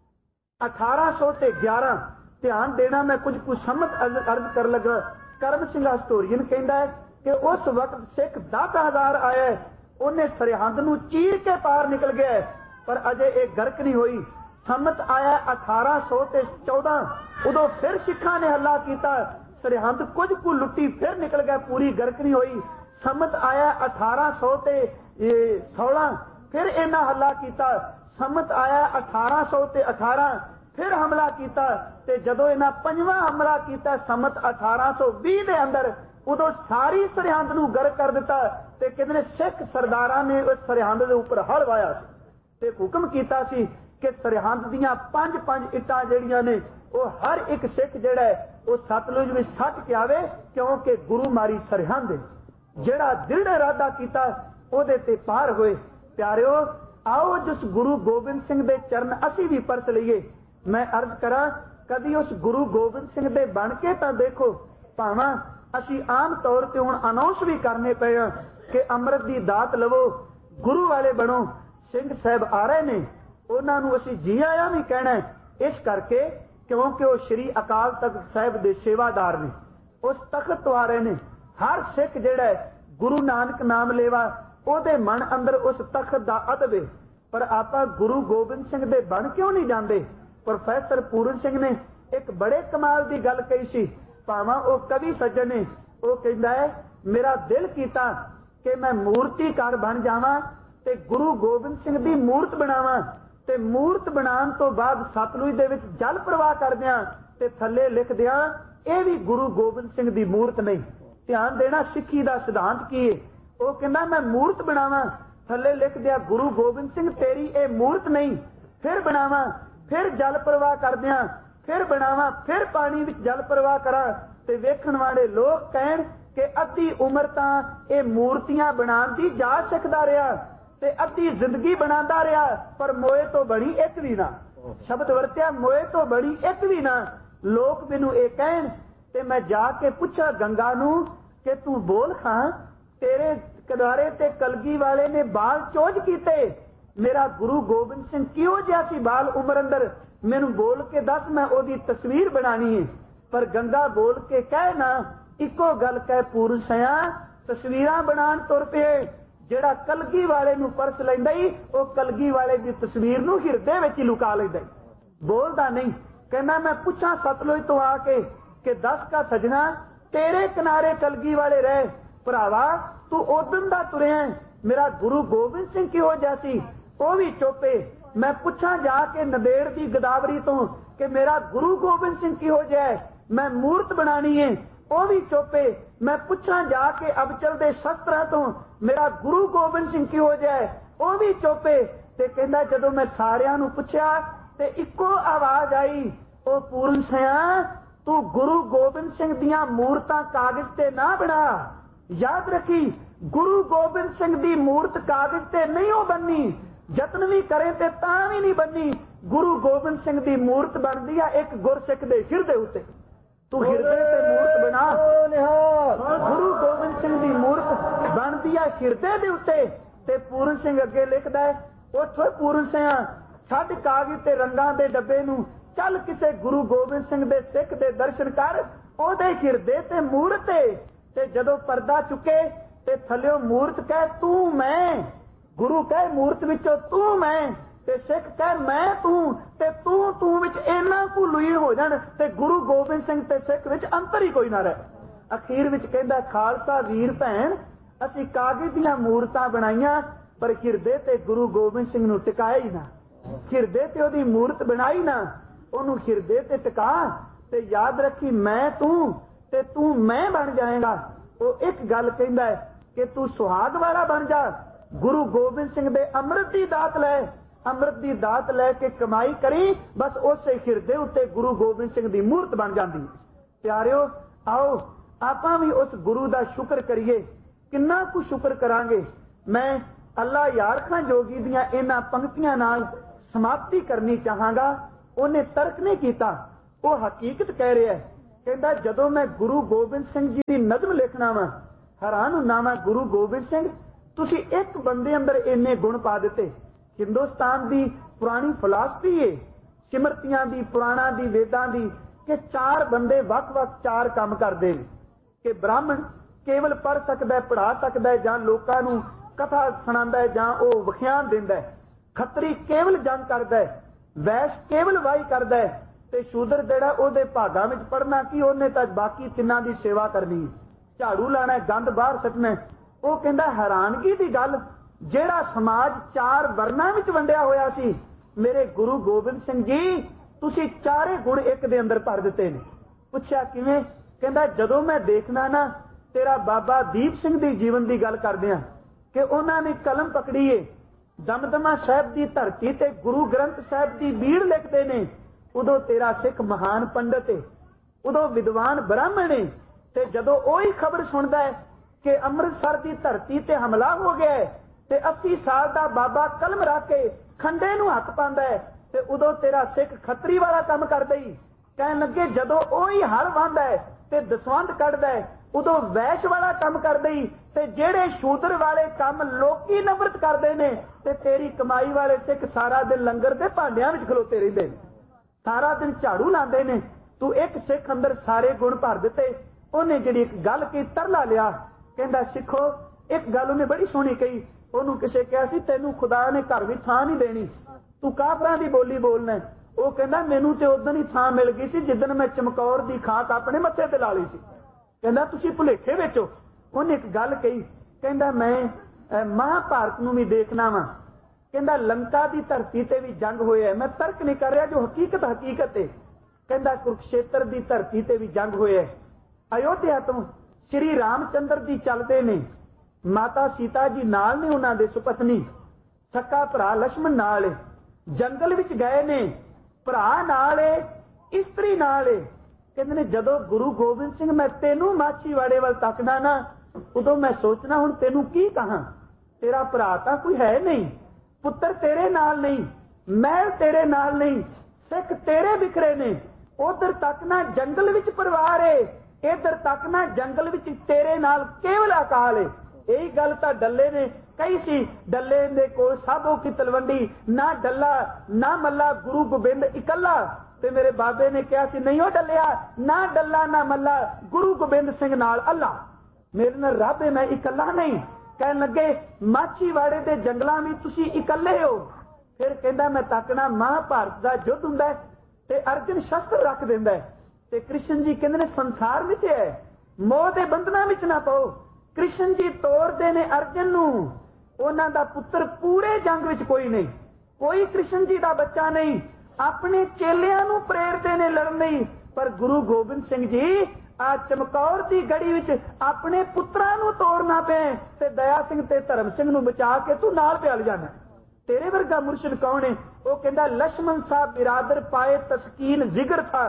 ਅਠਾਰਾਂ ਸੌ ਤੇ ਗਿਆਰਾਂ। ਧਿਆਨ ਦੇਣਾ, ਮੈਂ ਕੁਝ ਕੁ ਸੰਮਤ ਅਰਜ਼ ਕਰ ਲੱਗਾ। ਕਰਮ ਸਿੰਘ ਹਿਸਟੋਰੀਅਨ ਕਹਿੰਦਾ ਹੈ ਕਿ ਉਸ ਵਕਤ ਸਿੱਖ ਦਸ ਹਜ਼ਾਰ ਆਇਆ, ਉਹਨੇ ਸਰਹੰਦ ਨੂੰ ਚੀਰ ਕੇ ਪਾਰ ਨਿਕਲ ਗਿਆ, ਪਰ ਅਜੇ ਇਹ ਗਰਕ ਨਹੀਂ ਹੋਈ। ਸੰਮਤ ਆਇਆ ਅਠਾਰਾਂ ਸੌ ਤੇ ਚੌਦਾਂ, ਉਦੋਂ ਫਿਰ ਸਿੱਖਾਂ ਨੇ ਹੱਲਾ ਕੀਤਾ, ਸਰਹੰਦ ਕੁਝ ਕੁ ਲੁੱਟੀ, ਫਿਰ ਨਿਕਲ ਗਿਆ, ਪੂਰੀ ਗਰਕ ਨਹੀਂ ਹੋਈ। ਸੰਮਤ ਆਇਆ ਅਠਾਰਾਂ ਸੌ ਤੇ ਸੋਲਾਂ, ਫਿਰ ਇਹਨਾਂ ਹੱਲਾ ਕੀਤਾ। ਸੰਮਤ ਆਇਆ ਅਠਾਰਾਂ ਸੌ ਤੇ ਅਠਾਰਾਂ, ਫਿਰ ਹਮਲਾ ਕੀਤਾ, ਤੇ ਜਦੋਂ ਇਹਨਾਂ ਪੰਜਵਾਂ ਹਮਲਾ ਕੀਤਾ ਸੰਮਤ ਅਠਾਰਾਂ ਸੌ ਵੀਹ ਦੇ ਅੰਦਰ, ਉਦੋਂ ਸਾਰੀ ਸਰਹੰਦ ਨੂੰ ਗਰਕ ਕਰ ਦਿੱਤਾ। ਤੇ ਕਹਿੰਦੇ ਨੇ ਸਿੱਖ ਸਰਦਾਰਾਂ ਨੇ ਉਸ ਸਰਹੰਦ ਦੇ ਉੱਪਰ ਹਲ ਵਾਇਆ ਸੀ ਤੇ ਹੁਕਮ ਕੀਤਾ ਸੀ ਕਿ ਸਰਹੰਦ ਦੀਆਂ ਪੰਜ ਪੰਜ ਇੱਟਾਂ ਜਿਹੜੀਆਂ ਨੇ ਉਹ ਹਰ ਇੱਕ ਸਿੱਖ ਜਿਹੜਾ ਹੈ ਉਹ ਸਤਲੁਜ ਵਿੱਚ ਸੱਟ ਕੇ ਆਵੇ, ਕਿਉਂਕਿ ਗੁਰੂ ਮਾਰੀ ਸਰਹੰਦ ਹੈ। ਜਿਹੜਾ ਦ੍ਰਿੜ ਇਰਾਦਾ ਕੀਤਾ ਉਹਦੇ ਤੇ ਪਾਰ ਹੋਏ। ਪਿਆਰਿਓ, ਆਓ ਜਿਸ ਗੁਰੂ ਗੋਬਿੰਦ ਸਿੰਘ ਦੇ ਚਰਨ ਅਸੀਂ ਵੀ ਪਰਸ ਲਈਏ। ਮੈਂ ਅਰਜ਼ ਕਰਾਂ, ਕਦੀ ਉਸ ਗੁਰੂ ਗੋਬਿੰਦ ਸਿੰਘ ਦੇ ਬਣ ਕੇ ਤਾਂ ਦੇਖੋ। ਭਾਵਾਂ ਅਸੀਂ ਆਮ ਤੌਰ ਤੇ ਹੁਣ ਅਨਾਉਂਸ ਵੀ ਕਰਨੇ ਪਏ ਆ ਕਿ ਅੰਮ੍ਰਿਤ ਦੀ ਦਾਤ ਲਵੋ, ਗੁਰੂ ਵਾਲੇ ਬਣੋ। ਸਿੰਘ ਸਾਹਿਬ ਆ ਰਹੇ ਨੇ, ਉਹਨਾਂ ਨੂੰ ਅਸੀਂ ਜੀ ਆਇਆਂ ਵੀ ਕਹਿਣਾ, ਇਸ ਕਰਕੇ ਕਿਉਂਕਿ ਉਹ ਸ਼੍ਰੀ ਅਕਾਲ ਤਖਤ ਸਾਹਿਬ ਦੇ ਸੇਵਾਦਾਰ ਨੇ, ਉਸ ਤਖਤ ਤੋਂ ਆ ਰਹੇ ਨੇ। ਹਰ ਸਿੱਖ ਜਿਹੜਾ ਗੁਰੂ ਨਾਨਕ ਨਾਮ ਲੇਵਾ, ਉਹਦੇ ਮਨ ਅੰਦਰ ਉਸ ਤਖਤ ਦਾ ਅਦਬ ਹੈ। ਪਰ ਆਪਾਂ ਗੁਰੂ ਗੋਬਿੰਦ ਸਿੰਘ ਦੇ ਬਣ ਕਿਉਂ ਨਹੀਂ ਜਾਂਦੇ? ਪ੍ਰੋਫੈਸਰ ਪੂਰਨ ਸਿੰਘ ਨੇ ਇੱਕ ਬੜੇ ਕਮਾਲ ਦੀ ਗੱਲ ਕਹੀ ਸੀ। ਭਾਵਾਂ ਉਹ ਕਵੀ ਸੱਜਣ ਨੇ, ਉਹ ਕਹਿੰਦਾ ਹੈ ਮੇਰਾ ਦਿਲ ਕੀਤਾ ਕਿ ਮੈਂ ਮੂਰਤੀਕਾਰ ਬਣ ਜਾਵਾਂ ਤੇ ਗੁਰੂ ਗੋਬਿੰਦ ਸਿੰਘ ਦੀ ਮੂਰਤ ਬਣਾਵਾਂ, ਤੇ ਮੂਰਤ ਬਣਾਉਣ ਤੋਂ ਬਾਅਦ ਸਤਲੁਜ ਦੇ ਵਿੱਚ ਜਲ ਪ੍ਰਵਾਹ ਕਰਦਿਆਂ ਤੇ ਥੱਲੇ ਲਿਖ ਦਿਆਂ ਇਹ ਵੀ ਗੁਰੂ ਗੋਬਿੰਦ ਸਿੰਘ ਦੀ ਮੂਰਤ ਨਹੀਂ। ਧਿਆਨ ਦੇਣਾ, ਸਿੱਖੀ ਦਾ ਸਿਧਾਂਤ ਕੀ ਹੈ। ਉਹ ਕਹਿੰਦਾ ਮੈਂ ਮੂਰਤ ਬਣਾਵਾਂ, ਥੱਲੇ ਲਿਖ ਦਿਆਂ ਗੁਰੂ ਗੋਬਿੰਦ ਸਿੰਘ ਤੇਰੀ ਇਹ ਮੂਰਤ ਨਹੀਂ। ਫਿਰ ਬਣਾਵਾਂ, ਫਿਰ ਜਲ ਪ੍ਰਵਾਹ ਕਰਦਿਆਂ, ਫਿਰ ਬਣਾਵਾਂ, ਫਿਰ ਪਾਣੀ ਵਿੱਚ ਜਲ ਪ੍ਰਵਾਹ ਕਰਾਂ, ਤੇ ਵੇਖਣ ਵਾਲੇ ਲੋਕ ਕਹਿਣ ਕਿ ਅੱਧੀ ਉਮਰ ਤਾਂ ਇਹ ਮੂਰਤੀਆਂ ਬਣਾਉਣ ਦੀ ਜਾਚ ਸਿੱਖਦਾ ਰਿਹਾ ਤੇ ਅੱਧੀ ਜ਼ਿੰਦਗੀ ਬਣਾਉਂਦਾ ਰਿਹਾ, ਪਰ ਮੋਏ ਤੋਂ ਬਣੀ ਇੱਕ ਵੀ ਨਾ। ਸ਼ਬਦ ਵਰਤਿਆ, ਮੋਏ ਤੋਂ ਬਣੀ ਇੱਕ ਵੀ ਨਾ। ਲੋਕ ਮੈਨੂੰ ਇਹ ਕਹਿਣ ਤੇ ਮੈਂ ਜਾ ਕੇ ਪੁੱਛਾਂ ਗੰਗਾ ਨੂੰ ਕਿ ਤੂੰ ਬੋਲ ਖਾਂ, ਤੇਰੇ ਕਿਨਾਰੇ ਤੇ ਕਲਗੀ ਵਾਲੇ ਨੇ ਬਾਲ ਚੋਜ ਕੀਤੇ, ਮੇਰਾ ਗੁਰੂ ਗੋਬਿੰਦ ਸਿੰਘ ਕਿਹੋ ਜਿਹਾ ਸੀ ਬਾਲ ਉਮਰ ਅੰਦਰ, ਮੈਨੂੰ ਬੋਲ ਕੇ ਦੱਸ, ਮੈਂ ਉਹਦੀ ਤਸਵੀਰ ਬਣਾਣੀ ਹੈ। ਪਰ ਗੰਗਾ ਬੋਲ ਕੇ ਕਹਿ ਨਾ, ਇੱਕੋ ਗੱਲ ਕਹਿ ਪੂਰਨ ਸਿਆ, ਤਸਵੀਰਾਂ ਬਣਾਉਣ ਤੁਰ ਪਏ। ਜਿਹੜਾ ਕਲਗੀ ਵਾਲੇ ਨੂੰ ਪਰਸ ਲੈਂਦਾ ਹੀ, ਉਹ ਕਲਗੀ ਵਾਲੇ ਦੀ ਤਸਵੀਰ ਨੂੰ ਹਿਰਦੇ ਵਿੱਚ ਹੀ ਲੁਕਾ ਲੈਂਦਾ, ਬੋਲਦਾ ਨਹੀਂ। ਕਹਿੰਦਾ ਮੈਂ ਪੁੱਛਾਂ ਸਤਲੁਜ ਤੋਂ ਆ ਕੇ ਕਿ ਦੱਸ ਕਾ ਸਜਣਾ, ਤੇਰੇ ਕਿਨਾਰੇ ਕਲਗੀ ਵਾਲੇ ਰਹੇ, ਭਰਾਵਾ ਤੂੰ ਉਦੋਂ ਦਾ ਤੁਰਿਆ, ਮੇਰਾ ਗੁਰੂ ਗੋਬਿੰਦ ਸਿੰਘ ਕਿਹੋ ਜਿਹਾ ਸੀ, ਉਹ ਵੀ ਚੋਪੇ। ਮੈਂ ਪੁੱਛਾਂ ਜਾ ਕੇ ਨੰਦੇੜ ਦੀ ਗਦਾਵਰੀ ਤੋਂ ਕਿ ਮੇਰਾ ਗੁਰੂ ਗੋਬਿੰਦ ਸਿੰਘ ਕਿਹੋ ਜਿਹਾ, ਮੈਂ ਮੂਰਤ ਬਣਾਣੀ ਹੈ, ਉਹ ਵੀ ਚੋਪੇ। ਮੈਂ ਪੁੱਛਾਂ ਜਾ ਕੇ ਅਬਚਲ ਦੇ ਸ਼ਸਤਰਾਂ ਤੋਂ ਮੇਰਾ ਗੁਰੂ ਗੋਬਿੰਦ ਸਿੰਘ ਕਿਹੋ ਜਿਹਾ, ਉਹ ਵੀ ਚੋਪੇ। ਤੇ ਕਹਿੰਦਾ ਜਦੋਂ ਮੈਂ ਸਾਰਿਆਂ ਨੂੰ ਪੁੱਛਿਆ ਤੇ ਇੱਕੋ ਆਵਾਜ਼ ਆਈ, ਉਹ ਪੂਰਨ ਸਿਆ ਤੂੰ ਗੁਰੂ ਗੋਬਿੰਦ ਸਿੰਘ ਦੀਆਂ ਮੂਰਤਾਂ ਕਾਗਜ਼ ਤੇ ਨਾ ਬਣਾ। ਯਾਦ ਰੱਖੀ, ਗੁਰੂ ਗੋਬਿੰਦ ਸਿੰਘ ਦੀ ਮੂਰਤ ਕਾਗਜ਼ ਤੇ ਨਹੀਂ ਉਹ ਬੰਨੀ, ਯਤਨ ਵੀ ਕਰੇ ਤੇ ਤਾਂ ਵੀ ਨਹੀਂ ਬੰਨੀ। ਗੁਰੂ ਗੋਬਿੰਦ ਸਿੰਘ ਦੀ ਮੂਰਤ ਬਣਦੀ ਆ ਇੱਕ ਗੁਰਸਿੱਖ ਦੇ ਹਿਰਦੇ ਉੱਤੇ। ਤੂੰ ਹਿਰਦੇ ਤੇ ਮੂਰਤ ਬਣਾ, ਗੁਰੂ ਗੋਬਿੰਦ ਸਿੰਘ ਦੀ ਮੂਰਤ ਬਣਦੀ ਆ ਹਿਰਦੇ ਦੇ ਉੱਤੇ। ਤੇ ਪੂਰਨ ਸਿੰਘ ਅੱਗੇ ਲਿਖਦਾ ਹੈ, ਉੱਥੋਂ ਪੂਰਨ ਸਿਆ ਛੱਡ ਕਾਗਜ਼ ਤੇ ਰੰਗਾਂ ਦੇ ਡੱਬੇ ਨੂੰ, ਚੱਲ ਕਿਸੇ ਗੁਰੂ ਗੋਬਿੰਦ ਸਿੰਘ ਦੇ ਸਿੱਖ ਦੇ ਦਰਸ਼ਨ ਕਰ, ਉਹਦੇ ਹਿਰਦੇ ਤੇ ਮੂਰਤ ਏ। ਤੇ ਜਦੋਂ ਪਰਦਾ ਚੁੱਕੇ ਤੇ ਥੱਲਿਓ ਮੂਰਤ ਕਹਿ ਤੂੰ ਮੈਂ, ਗੁਰੂ ਕਹਿ ਮੂਰਤ ਵਿੱਚੋਂ ਤੂੰ ਮੈਂ, ਤੇ ਸਿੱਖ ਕਹਿ ਮੈਂ ਤੂੰ, ਤੇ ਤੂੰ ਤੂੰ ਵਿੱਚ ਇੰਨਾ ਕੁ ਲੁਈ ਹੋ ਜਾਣ ਤੇ ਗੁਰੂ ਗੋਬਿੰਦ ਸਿੰਘ ਤੇ ਸਿੱਖ ਵਿੱਚ ਅੰਤਰ ਹੀ ਕੋਈ ਨਾ ਰਹੇ। ਅਖੀਰ ਵਿੱਚ ਕਹਿੰਦਾ ਖਾਲਸਾ ਵੀਰ ਭੈਣ, ਅਸੀਂ ਕਾਗਜ਼ ਦੀਆਂ ਮੂਰਤਾਂ ਬਣਾਈਆਂ ਪਰ ਹਿਰਦੇ ਤੇ ਗੁਰੂ ਗੋਬਿੰਦ ਸਿੰਘ ਨੂੰ ਟਿਕਾਇਆ ਹੀ ਨਾ। ਹਿਰਦੇ ਤੇ ਉਹਦੀ ਮੂਰਤ ਬਣਾਈ ਨਾ, ਉਹਨੂੰ ਹਿਰਦੇ ਤੇ ਟਿਕਾ। ਤੇ ਯਾਦ ਰੱਖੀ, ਮੈਂ ਤੂੰ ਤੇ ਤੂੰ ਮੈਂ ਬਣ ਜਾਏਗਾ। ਉਹ ਇੱਕ ਗੱਲ ਕਹਿੰਦਾ ਹੈ ਕਿ ਤੂੰ ਸੁਹਾਗ ਵਾਲਾ ਬਣ ਜਾ, ਗੁਰੂ ਗੋਬਿੰਦ ਸਿੰਘ ਦੇ ਅੰਮ੍ਰਿਤ ਦੀ ਦਾਤ ਲੈ, ਅੰਮ੍ਰਿਤ ਦੀ ਦਾਤ ਲੈ ਕੇ ਕਮਾਈ ਕਰੀ, ਬਸ ਉਸੇ ਹਿਰਦੇ ਉੱਤੇ ਗੁਰੂ ਗੋਬਿੰਦ ਸਿੰਘ ਦੀ ਮੂਰਤ ਬਣ ਜਾਂਦੀ। ਪਿਆਰਿਓ ਆਓ ਆਪਾਂ ਵੀ ਉਸ ਗੁਰੂ ਦਾ ਸ਼ੁਕਰ ਕਰੀਏ। ਕਿੰਨਾ ਕੁ ਸ਼ੁਕਰ ਕਰਾਂਗੇ। ਮੈਂ ਅੱਲਾ ਯਾਰ ਖਾਂ ਜੋਗੀ ਦੀਆਂ ਇਹਨਾਂ ਪੰਕਤੀਆਂ ਨਾਲ ਸਮਾਪਤੀ ਕਰਨੀ ਚਾਹਾਂਗਾ। ਉਹਨੇ ਤਰਕ ਨਹੀਂ ਕੀਤਾ, ਉਹ ਹਕੀਕਤ ਕਹਿ ਰਿਹਾ। ਕਹਿੰਦਾ ਜਦੋਂ ਮੈਂ ਗੁਰੂ ਗੋਬਿੰਦ ਸਿੰਘ ਜੀ ਦੀ ਨਜ਼ਮ ਲਿਖਣਾ ਵਾ, ਹੈਰਾਨ ਹੁੰਦਾ ਵਾ, ਗੁਰੂ ਗੋਬਿੰਦ ਸਿੰਘ ਤੁਸੀਂ ਇੱਕ ਬੰਦੇ ਅੰਦਰ ਇੰਨੇ ਗੁਣ ਪਾ ਦਿੱਤੇ। ਹਿੰਦੁਸਤਾਨ ਦੀ ਪੁਰਾਣੀ ਫਿਲਾਸਫੀ ਏ, ਸਿਮਰਤੀਆਂ ਦੀ, ਪੁਰਾਣਾ ਦੀ, ਵੇਦਾਂ ਦੀ, ਕਿ ਚਾਰ ਬੰਦੇ ਵੱਖ-ਵੱਖ ਚਾਰ ਕੰਮ ਕਰਦੇ ਨੇ। ਕਿ ਬ੍ਰਾਹਮਣ ਕੇਵਲ ਪੜ੍ਹ ਸਕਦਾ, ਪੜ੍ਹਾ ਸਕਦਾ, ਜਾਂ ਲੋਕਾਂ ਨੂੰ ਕਥਾ ਸੁਣਾਉਂਦਾ, ਜਾਂ ਉਹ ਵਿਖਿਆਨ ਦਿੰਦਾ। ਖੱਤਰੀ ਕੇਵਲ ਜੰਗ ਕਰਦਾ, ਵੈਸ਼ ਕੇਵਲ ਵਾਹੀ ਕਰਦਾ, ਤੇ ਸ਼ੂਦਰ ਜਿਹੜਾ ਉਹਦੇ ਭਾਗਾਂ ਵਿੱਚ ਪੜਨਾ ਕੀ, ਉਹਨੇ ਤਾਂ ਬਾਕੀ ਤਿੰਨਾਂ ਦੀ ਸੇਵਾ ਕਰਨੀ, ਝਾੜੂ ਲਾਣਾ, ਗੰਦ ਬਾਹਰ ਸੁੱਟਣਾ। ਉਹ ਕਹਿੰਦਾ ਹੈਰਾਨਗੀ ਦੀ ਗੱਲ, ਜਿਹੜਾ ਸਮਾਜ ਚਾਰ ਵਰਨਾਂ ਵਿੱਚ ਵੰਡਿਆ ਹੋਇਆ ਸੀ, ਮੇਰੇ ਗੁਰੂ ਗੋਬਿੰਦ ਸਿੰਘ ਜੀ ਤੁਸੀਂ ਚਾਰੇ ਗੁਣ ਇੱਕ ਦੇ ਅੰਦਰ ਭਰ ਦਿੱਤੇ ਨੇ। ਪੁੱਛਿਆ ਕਿਵੇਂ? ਕਹਿੰਦਾ ਜਦੋਂ ਮੈਂ ਦੇਖਣਾ ਨਾ, ਤੇਰਾ ਬਾਬਾ ਦੀਪ ਸਿੰਘ ਦੀ ਜੀਵਨ ਦੀ ਗੱਲ ਕਰਦੇ ਆ ਕਿ ਉਹਨਾਂ ਨੇ ਕਲਮ ਪਕੜੀ ਏ, ਦਮਦਮਾ ਸਾਹਿਬ ਦੀ ਧਰਤੀ ਤੇ ਗੁਰੂ ਗ੍ਰੰਥ ਸਾਹਿਬ ਦੀ ਬੀੜ ਲਿਖਦੇ ਨੇ, ਉਦੋਂ ਤੇਰਾ ਸਿੱਖ ਮਹਾਨ ਪੰਡਤ ਏ, ਉਦੋਂ ਵਿਦਵਾਨ ਬ੍ਰਾਹਮਣ ਏ। ਤੇ ਜਦੋਂ ਉਹੀ ਖਬਰ ਸੁਣਦਾ ਹੈ ਕਿ ਅੰਮ੍ਰਿਤਸਰ ਦੀ ਧਰਤੀ ਤੇ ਹਮਲਾ ਹੋ ਗਿਆ ਹੈ, ਤੇ ਅੱਸੀ ਸਾਲ ਦਾ ਬਾਬਾ ਕਲਮ ਰੱਖ ਕੇ ਖੰਡੇ ਨੂੰ ਹੱਥ ਪਾਉਂਦਾ ਹੈ, ਤੇ ਉਦੋਂ ਤੇਰਾ ਸਿੱਖ ਖੱਤਰੀ ਵਾਲਾ ਕੰਮ ਕਰਦਾ ਹੀ। ਕਹਿਣ ਲੱਗੇ ਜਦੋਂ ਉਹੀ ਹਲ ਵਾਹੁੰਦਾ ਹੈ ਤੇ ਦਸਵੰਧ ਕੱਢਦਾ ਹੈ, ਉਦੋਂ ਵੈਸ਼ ਵਾਲਾ ਕੰਮ ਕਰਦੇ ਹੀ। ਤੇ ਜਿਹੜੇ ਸ਼ੂਦਰ ਵਾਲੇ ਕੰਮ ਲੋਕੀ ਨਫ਼ਰਤ ਕਰਦੇ ਨੇ, ਤੇ ਤੇਰੀ ਕਮਾਈ ਵਾਲੇ ਸਿੱਖ ਸਾਰਾ ਦਿਨ ਲੰਗਰ ਦੇ ਭਾਂਡਿਆਂ ਵਿੱਚ ਖਲੋਤੇ ਰਹਿੰਦੇ ਨੇ, ਸਾਰਾ ਦਿਨ ਝਾੜੂ ਲਾਉਂਦੇ ਨੇ। ਤੂੰ ਇੱਕ ਸਿੱਖ ਅੰਦਰ ਸਾਰੇ ਗੁਣ ਭਰ ਦਿੱਤੇ। ਉਹਨੇ ਜਿਹੜੀ ਇੱਕ ਗੱਲ ਕੀ, ਤਰਲਾ ਲਿਆ। ਕਹਿੰਦਾ ਸਿੱਖੋ, ਇੱਕ ਗੱਲ ਉਹਨੇ ਬੜੀ ਸੋਹਣੀ ਕਹੀ। ਉਹਨੂੰ ਕਿਸੇ ਕਿਹਾ ਸੀ ਤੈਨੂੰ ਖੁਦਾ ਨੇ ਘਰ ਵਿੱਚ ਥਾਂ ਨਹੀਂ ਦੇਣੀ, ਤੂੰ ਕਾਫਰਾਂ ਦੀ ਬੋਲੀ ਬੋਲਣਾ। ਉਹ ਕਹਿੰਦਾ ਮੈਨੂੰ ਤੇ ਉਦੋਂ ਹੀ ਥਾਂ ਮਿਲ ਗਈ ਸੀ ਜਿੱਦਣ ਮੈਂ ਚਮਕੌਰ ਦੀ ਖਾਕ ਆਪਣੇ ਮੱਥੇ ਤੇ ਲਾ ਲਈ ਸੀ। ਕਹਿੰਦਾ ਤੁਸੀਂ ਭੁਲੇਖੇ ਵਿੱਚ ਹੋ। ਉਹਨੇ ਇੱਕ ਗੱਲ ਕਹੀ, ਕਹਿੰਦਾ ਮੈਂ ਮਹਾਭਾਰਤ ਨੂੰ ਵੀ ਦੇਖਣਾ ਵਾ। ਕਹਿੰਦਾ ਲੰਕਾ ਦੀ ਧਰਤੀ ਤੇ ਵੀ ਜੰਗ ਹੋਇਆ, ਮੈਂ ਤਰਕ ਨਹੀਂ ਕਰ ਰਿਹਾ, ਜੋ ਹਕੀਕਤ ਹਕੀਕਤ ਹੈ। ਕਹਿੰਦਾ ਕੁਰੂਕਸ਼ੇਤਰ ਦੀ ਧਰਤੀ ਤੇ ਵੀ ਜੰਗ ਹੋਇਆ। ਅਯੋਧਿਆ ਤੋਂ ਸ਼੍ਰੀ ਰਾਮਚੰਦਰ ਜੀ ਚੱਲਦੇ ਨੇ, ਮਾਤਾ ਸੀਤਾ ਜੀ ਨਾਲ ਨੇ, ਉਹਨਾਂ ਦੇ ਸੁਪਤਨੀ, ਸਕਾ ਭਰਾ ਲక్ష్మణ ਨਾਲ, ਜੰਗਲ ਵਿੱਚ ਗਏ ਨੇ, ਭਰਾ ਨਾਲ, ਇਸਤਰੀ ਨਾਲ। ਕਹਿੰਦੇ ਨੇ ਜਦੋਂ ਗੁਰੂ ਗੋਬਿੰਦ ਸਿੰਘ ਮੈਂ ਤੈਨੂੰ ਮਾਛੀਵਾੜੇ ਵੱਲ ਤੱਕਦਾ ਨਾ, ਉਦੋਂ ਮੈਂ ਸੋਚਣਾ ਹੁਣ ਤੈਨੂੰ ਕੀ ਕਹਾਂ। ਤੇਰਾ ਭਰਾ ਤਾਂ ਕੋਈ ਹੈ ਨਹੀਂ, ਪੁੱਤਰ ਤੇਰੇ ਨਾਲ ਨਹੀਂ, ਮਹਿਲ ਤੇਰੇ ਨਾਲ ਨਹੀਂ, ਸਿੱਖ ਤੇਰੇ ਵਿਖਰੇ ਨੇ। ਉਧਰ ਤੱਕ ਨਾ ਜੰਗਲ ਵਿੱਚ ਪਰਿਵਾਰ ਏ, ਇਧਰ ਤੱਕ ਨਾ ਜੰਗਲ ਵਿੱਚ ਤੇਰੇ ਨਾਲ ਕੇਵਲ ਅਕਾਲ ਏ। ਇਹੀ ਗੱਲ ਤਾਂ ਡੱਲੇ ਨੇ ਕਹੀ ਸੀ। ਡੱਲੇ ਦੇ ਕੋਲ ਸਾਬੋ ਕੀ ਤਲਵੰਡੀ, ਨਾ ਡੱਲਾ ਨਾ ਮੱਲਾ, ਗੁਰੂ ਗੋਬਿੰਦ ਇਕੱਲਾ। ਤੇ ਮੇਰੇ ਬਾਬੇ ਨੇ ਕਿਹਾ ਸੀ ਨਹੀਂ ਉਹ ਡੱਲਿਆ, ਨਾ ਡੱਲਾ ਨਾ ਮੱਲਾ, ਗੁਰੂ ਗੋਬਿੰਦ ਸਿੰਘ ਨਾਲ ਅੱਲਾ, ਮੇਰੇ ਨਾਲ ਰੱਬ ਹੈ, ਮੈਂ ਇਕੱਲਾ ਨਹੀਂ। ਕਹਿਣ ਲੱਗੇ ਮਾਛੀਵਾੜੇ ਦੇ ਜੰਗਲਾਂ ਵਿੱਚ ਤੁਸੀਂ ਇਕੱਲੇ ਹੋ। ਫਿਰ ਕਹਿੰਦਾ ਮੈਂ ਤੱਕਣਾ ਮਹਾਭਾਰਤ ਦਾ ਯੁੱਧ ਹੁੰਦਾ ਤੇ ਅਰਜਨ ਸ਼ਸਤਰ ਰੱਖ ਦਿੰਦਾ, ਤੇ ਕ੍ਰਿਸ਼ਨ ਜੀ ਕਹਿੰਦੇ ਨੇ ਸੰਸਾਰ ਵਿੱਚ ਹੈ, ਮੋਹ ਦੇ ਬੰਧਨਾਂ ਵਿੱਚ ਨਾ ਪਾਓ। ਕ੍ਰਿਸ਼ਨ ਜੀ ਤੋਰਦੇ ਨੇ ਅਰਜਨ ਨੂੰ, ਉਹਨਾਂ ਦਾ ਪੁੱਤਰ ਪੂਰੇ ਜੰਗ ਵਿੱਚ ਕੋਈ ਨਹੀਂ, ਕੋਈ ਕ੍ਰਿਸ਼ਨ ਜੀ ਦਾ ਬੱਚਾ ਨਹੀਂ। ਆਪਣੇ ਚੇਲਿਆਂ ਨੂੰ ਪ੍ਰੇਰਦੇ ਨੇ ਲੜਨ ਲਈ, ਪਰ ਗੁਰੂ ਗੋਬਿੰਦ ਸਿੰਘ ਜੀ ਆ ਚਮਕੌਰ ਦੀ ਗੜੀ ਵਿੱਚ ਆਪਣੇ ਪੁੱਤਰਾਂ ਨੂੰ ਤੋੜਨਾ ਪਏ, ਤੇ ਦਇਆ ਸਿੰਘ ਤੇ ਧਰਮ ਸਿੰਘ ਨੂੰ ਬਚਾ ਕੇ ਤੂੰ ਨਾਲ ਪਿਆਲ ਜਾਣਾ। ਤੇਰੇ ਵਰਗਾ ਮੁਰਸ਼ਿਦ ਕੌਣ ਹੈ? ਉਹ ਕਹਿੰਦਾ ਲక్ష్మణ ਸਾਹਿਬ ਬਿਰਾਦਰ ਪਾਏ ਤਸਕੀਨ जिगर था,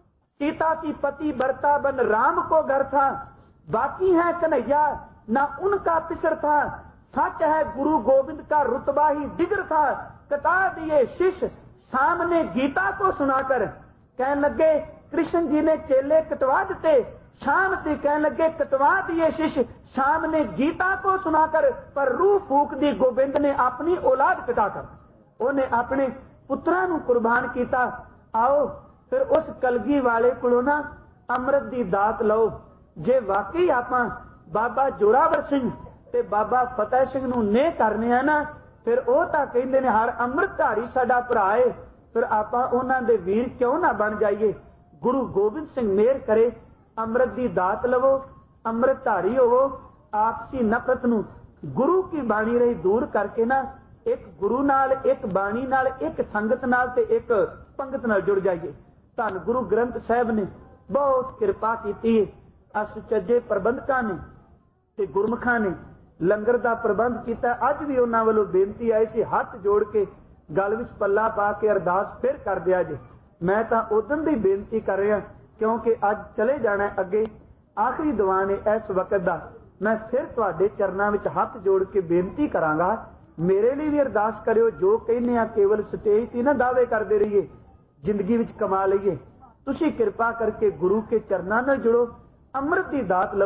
सीता की पति बरता बन राम को घर था, बाकी है कन्हैया ना उनका पिसर था, सच है गुरु गोविंद का रुतबा ही दिगर था, कटा दिए शिष्य सामने गीता को सुनाकर। कहने लगे कृष्ण जी ने चेले कटवा दिते, शाम से कहने लगे कटवा दिए शिष्य सामने गीता को सुनाकर, पर रूह फूक दी गोविंद ने अपनी औलाद कटाकर। उन्हें अपने पुत्रां नूं कुर्बान किया। आओ फिर उस कलगी वाले कोलों ना अमृत दी दात लो। जे वाकई आपां बाबा जोरावर सिंह ते बाबा फतेह सिंह नूं ने करने आ ना, फिर ਉਹ ਤਾਂ ਕਹਿੰਦੇ ਨੇ ਹਰ ਅੰਮ੍ਰਿਤਧਾਰੀ ਸਾਡਾ ਭਰਾ ਏ, ਫਿਰ ਆਪਾਂ ਉਹਨਾਂ ਦੇ ਵੀਰ ਕਿਉਂ ਨਾ ਬਣ ਜਾਈਏ। ਗੁਰੂ ਗੋਬਿੰਦ ਸਿੰਘ ਮਿਹਰ ਕਰੇ, ਅੰਮ੍ਰਿਤ ਦੀ ਦਾਤ ਲਵੋ, ਅੰਮ੍ਰਿਤਧਾਰੀ ਹੋਵੋ, ਆਪਸੀ ਨਫ਼ਰਤ ਨੂੰ ਗੁਰੂ ਕੀ ਬਾਣੀ ਰਹੀ ਦੂਰ ਕਰਕੇ ਨਾ ਇੱਕ ਗੁਰੂ ਨਾਲ, ਇੱਕ ਬਾਣੀ ਨਾਲ, ਇੱਕ ਸੰਗਤ ਨਾਲ ਤੇ ਇੱਕ ਪੰਗਤ ਨਾਲ ਜੁੜ ਜਾਈਏ। ਧੰਨ ਗੁਰੂ ਗ੍ਰੰਥ ਸਾਹਿਬ ਨੇ ਬਹੁਤ ਕਿਰਪਾ ਕੀਤੀ ਹੈ। ਅਸੁਚੱਜੇ ਪ੍ਰਬੰਧਕਾਂ ਨੇ ਤੇ ਗੁਰਮੁਖਾਂ ਨੇ ਲੰਗਰ ਦਾ ਪ੍ਰਬੰਧ ਕੀਤਾ। ਅੱਜ ਵੀ ਉਹਨਾਂ ਵੱਲੋਂ ਬੇਨਤੀ ਆਈ ਸੀ, ਹੱਥ ਜੋੜ ਕੇ ਗਲ ਵਿੱਚ ਪੱਲਾ ਪਾ ਕੇ ਅਰਦਾਸ ਫਿਰ ਕਰ ਦਿਆ ਜੇ। ਮੈਂ ਤਾਂ ਉਦੋਂ ਦੀ ਬੇਨਤੀ ਕਰ ਰਿਹਾ ਕਿਉਂਕਿ ਅੱਜ ਚਲੇ ਜਾਣਾ ਅੱਗੇ। आखिरी दुआ ने इस वक्त दा मैं फिर तुहाडे चरनां विच हथ जोड़ के बेनती करांगा, मेरे लिए भी अरदास करियो। जो कहने आ केवल स्टेज ते ना दावे करते रहिए, जिंदगी विच कमा लईए। तुसीं किरपा करके गुरु के चरनां नाल जुड़ो, अमृत की दात लो।